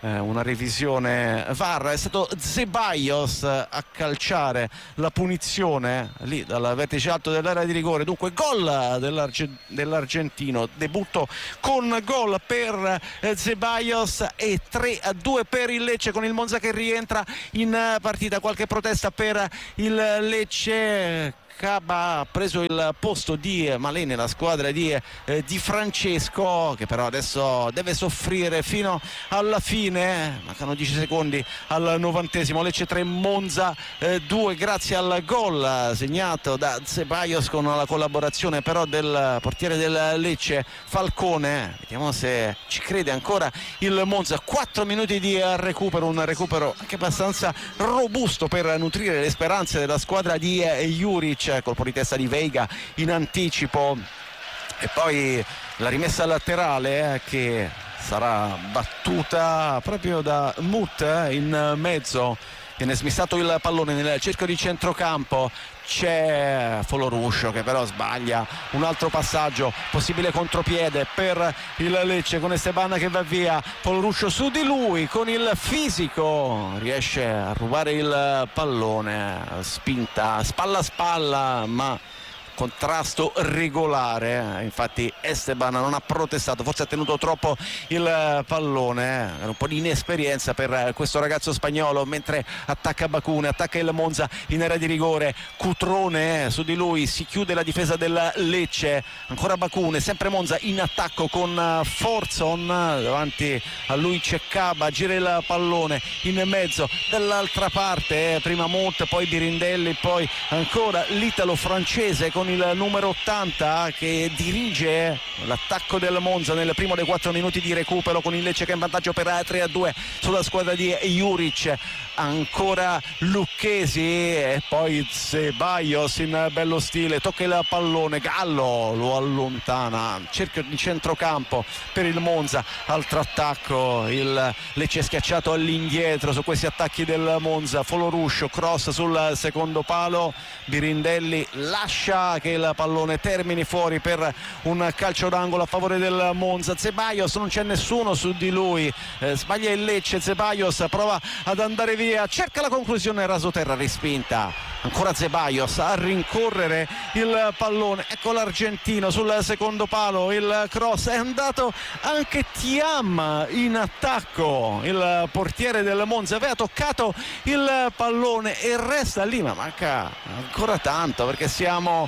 VAR. È stato Zeballos a calciare la punizione lì dal vertice alto dell'area di rigore. Dunque gol dell'argentino, debutto con gol per Zeballos e 3-2 per il Lecce, con il Monza che rientra in partita. Qualche protesta per il Lecce. Caba ha preso il posto di Malé, la squadra di Francesco, che però adesso deve soffrire fino alla fine. Mancano 10 secondi al 90esimo. Lecce 3, Monza 2, grazie al gol segnato da Zeballos con la collaborazione però del portiere del Lecce, Falcone. Vediamo se ci crede ancora il Monza. 4 minuti di recupero, un recupero anche abbastanza robusto per nutrire le speranze della squadra di Juric. Colpo di testa di Veiga in anticipo e poi la rimessa laterale che sarà battuta proprio da Mut in mezzo. Viene smissato il pallone nel cerchio di centrocampo. C'è Foloruscio che però sbaglia un altro passaggio, possibile contropiede per il Lecce con Esteban che va via. Foloruscio su di lui con il fisico riesce a rubare il pallone, spinta spalla a spalla ma contrasto regolare. Infatti Esteban non ha protestato, forse ha tenuto troppo il pallone, era un po' di inesperienza per questo ragazzo spagnolo. Mentre attacca Bacune, attacca il Monza in area di rigore, Cutrone su di lui, si chiude la difesa del Lecce, ancora Bacune, sempre Monza in attacco con Forzon, davanti a lui c'è Caba, gira il pallone in mezzo, dall'altra parte prima Mut, poi Birindelli, poi ancora l'italo francese con il numero 80 che dirige l'attacco del Monza nel primo dei 4 minuti di recupero, con il Lecce che è in vantaggio per 3-2 sulla squadra di Juric. Ancora Lucchesi e poi Zeballos in bello stile, tocca il pallone, Gallo lo allontana, cerchio di centrocampo per il Monza, altro attacco, il Lecce schiacciato all'indietro su questi attacchi del Monza. Foloruscio, cross sul secondo palo, Birindelli lascia che il pallone termini fuori per un calcio d'angolo a favore del Monza. Zeballos, non c'è nessuno su di lui, sbaglia il Lecce. Zeballos prova ad andare via, cerca la conclusione, rasoterra respinta. Ancora Zeballos a rincorrere il pallone, ecco l'argentino sul secondo palo, il cross, è andato anche Thiam in attacco, il portiere del Monza aveva toccato il pallone e resta lì, ma manca ancora tanto perché siamo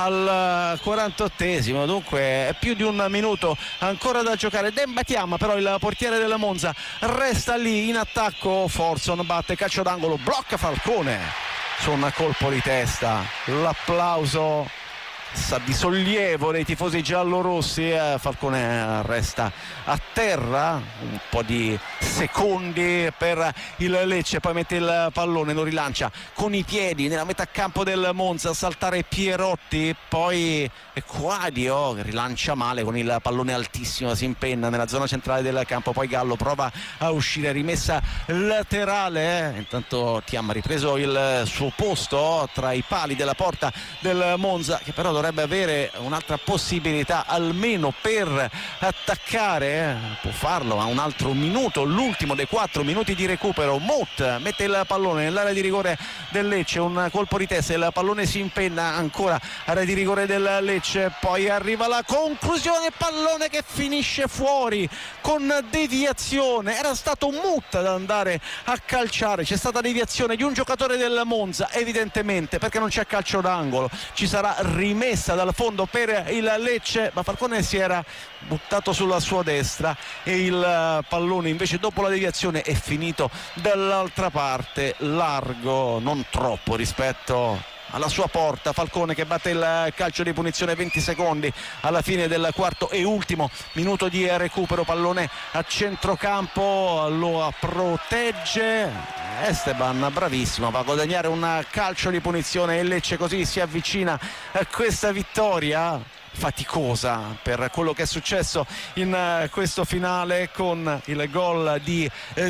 al 48esimo, dunque è più di un minuto ancora da giocare. Demba Thiam, però il portiere del Monza resta lì in attacco. Forzon batte calcio d'angolo, blocca Falcone su un colpo di testa. L'applauso sa di sollievo dei tifosi giallorossi. Falcone resta a terra un po' di secondi per il Lecce, poi mette il pallone, lo rilancia con i piedi nella metà campo del Monza, a saltare Pierotti, poi Quadio che rilancia male con il pallone altissimo, si impenna nella zona centrale del campo, poi Gallo prova a uscire, rimessa laterale. Intanto Thiam ha ripreso il suo posto tra i pali della porta del Monza, che però dovrebbe avere un'altra possibilità almeno per attaccare, può farlo a un altro minuto, l'ultimo dei 4 minuti di recupero. Mout mette il pallone nell'area di rigore del Lecce, un colpo di testa, il pallone si impenna ancora, area di rigore del Lecce, poi arriva la conclusione, pallone che finisce fuori con deviazione. Era stato Mout ad andare a calciare, c'è stata deviazione di un giocatore del Monza, evidentemente perché non c'è calcio d'angolo, ci sarà rimessa dal fondo per il Lecce, ma Falcone si era buttato sulla sua destra e il pallone invece dopo la deviazione è finito dall'altra parte, largo, non troppo rispetto alla sua porta. Falcone che batte il calcio di punizione, 20 secondi alla fine del quarto e ultimo minuto di recupero, pallone a centrocampo, lo protegge Esteban, bravissimo, va a guadagnare un calcio di punizione e Lecce così si avvicina a questa vittoria faticosa per quello che è successo in questo finale, con il gol di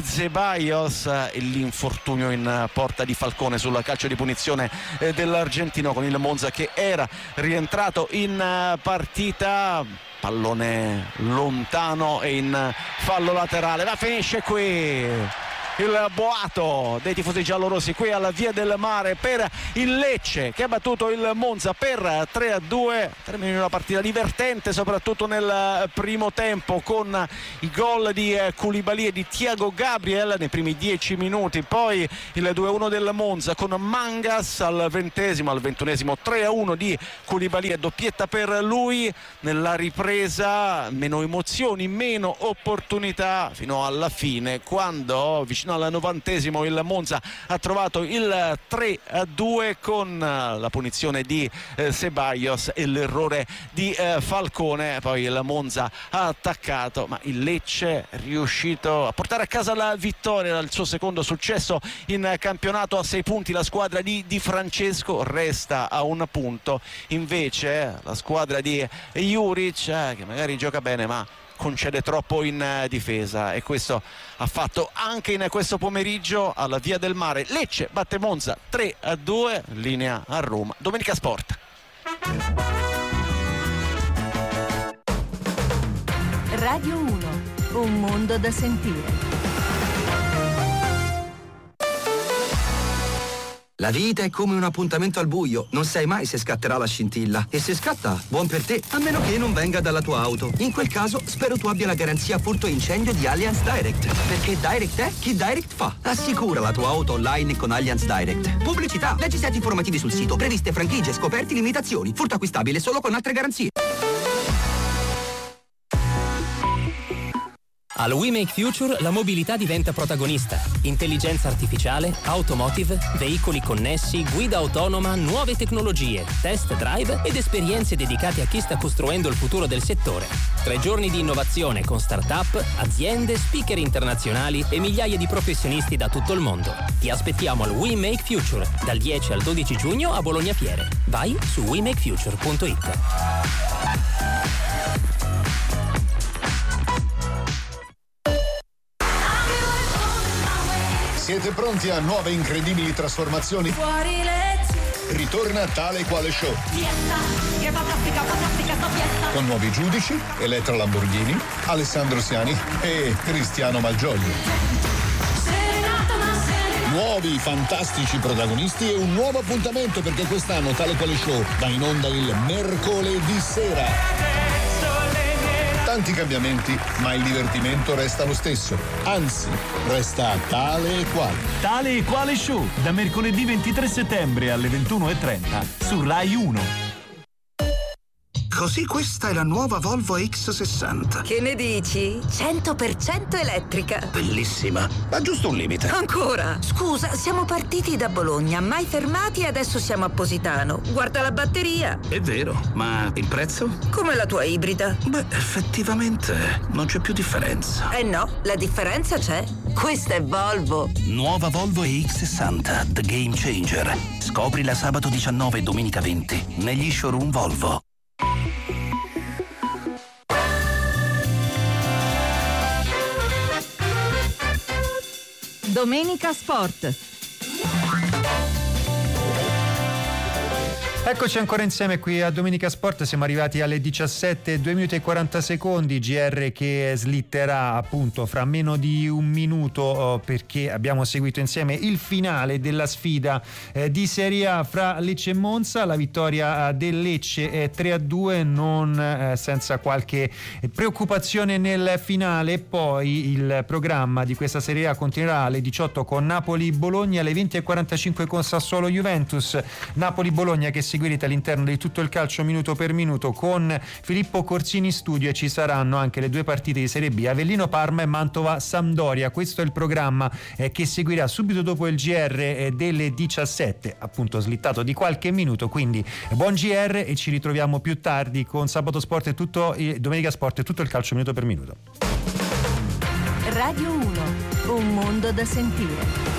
Ceballos e l'infortunio in porta di Falcone sul calcio di punizione dell'argentino, con il Monza che era rientrato in partita. Pallone lontano e in fallo laterale, la finisce qui il boato dei tifosi giallorossi qui alla Via del Mare per il Lecce che ha battuto il Monza per 3-2. Termina una partita divertente soprattutto nel primo tempo, con i gol di Koulibaly e di Thiago Gabriel nei primi 10 minuti, poi il 2-1 del Monza con Mangas al 20esimo, al 21esimo 3-1 di Koulibaly e doppietta per lui. Nella ripresa meno emozioni, meno opportunità fino alla fine, quando vicino al 90esimo il Monza ha trovato il 3-2 con la punizione di Ceballos e l'errore di Falcone. Poi il Monza ha attaccato, ma il Lecce è riuscito a portare a casa la vittoria, il suo secondo successo in campionato. A 6 punti la squadra di Di Francesco, resta a 1 punto invece la squadra di Juric, che magari gioca bene ma concede troppo in difesa, e questo ha fatto anche in questo pomeriggio alla Via del Mare. Lecce batte Monza 3-2, linea a Roma. Domenica Sport. Radio 1, un mondo da sentire. La vita è come un appuntamento al buio, non sai mai se scatterà la scintilla. E se scatta, buon per te, a meno che non venga dalla tua auto. In quel caso, spero tu abbia la garanzia furto incendio di Allianz Direct. Perché Direct è chi Direct fa. Assicura la tua auto online con Allianz Direct. Pubblicità, leggi set informativi sul sito, previste franchigie, scoperti, limitazioni. Furto acquistabile solo con altre garanzie. Al We Make Future la mobilità diventa protagonista. Intelligenza artificiale, automotive, veicoli connessi, guida autonoma, nuove tecnologie, test drive ed esperienze dedicate a chi sta costruendo il futuro del settore. 3 giorni di innovazione con start-up, aziende, speaker internazionali e migliaia di professionisti da tutto il mondo. Ti aspettiamo al We Make Future dal 10 al 12 giugno a Bologna Fiere. Vai su wemakefuture.it. Siete pronti a nuove incredibili trasformazioni? Fuori Lecce. Ritorna Tale Quale Show. Fiesta fantastica, sta fiesta. Con nuovi giudici, Elettra Lamborghini, Alessandro Siani e Cristiano Malgioglio. Nuovi fantastici protagonisti e un nuovo appuntamento, perché quest'anno Tale Quale Show va in onda il mercoledì sera. Tanti cambiamenti, ma il divertimento resta lo stesso. Anzi, resta tale e quale. Tale e Quale Show, da mercoledì 23 settembre alle 21:30 su Rai 1. Così questa è la nuova Volvo X60. Che ne dici? 100% elettrica. Bellissima, ma giusto un limite. Ancora? Scusa, siamo partiti da Bologna, mai fermati e adesso siamo a Positano. Guarda la batteria. È vero, ma il prezzo? Come la tua ibrida. Beh, effettivamente non c'è più differenza. Eh no, la differenza c'è. Questa è Volvo. Nuova Volvo EX60, The Game Changer. Scoprila sabato 19 e domenica 20 negli showroom Volvo. Domenica Sport. Eccoci ancora insieme qui a Domenica Sport, siamo arrivati alle 17, 2 minuti e 40 secondi, GR che slitterà appunto fra meno di un minuto perché abbiamo seguito insieme il finale della sfida di Serie A fra Lecce e Monza, la vittoria del Lecce è 3-2, non senza qualche preoccupazione nel finale. Poi il programma di questa Serie A continuerà alle 18 con Napoli-Bologna, alle 20:45 con Sassuolo-Juventus, Napoli-Bologna che seguirete all'interno di Tutto il calcio minuto per minuto con Filippo Corsini in studio, e ci saranno anche le due partite di Serie B, Avellino-Parma e Mantova-Sampdoria. Questo è il programma che seguirà subito dopo il GR delle 17, appunto slittato di qualche minuto, quindi buon GR e ci ritroviamo più tardi con Sabato Sport e Domenica Sport e Tutto il calcio minuto per minuto. Radio 1, un mondo da sentire.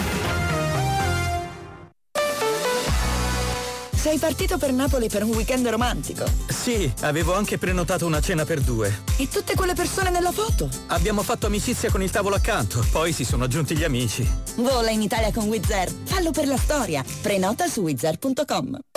Sei partito per Napoli per un weekend romantico? Sì, avevo anche prenotato una cena per 2. E tutte quelle persone nella foto? Abbiamo fatto amicizia con il tavolo accanto, poi si sono aggiunti gli amici. Vola in Italia con Wizz Air. Fallo per la storia. Prenota su wizzair.com.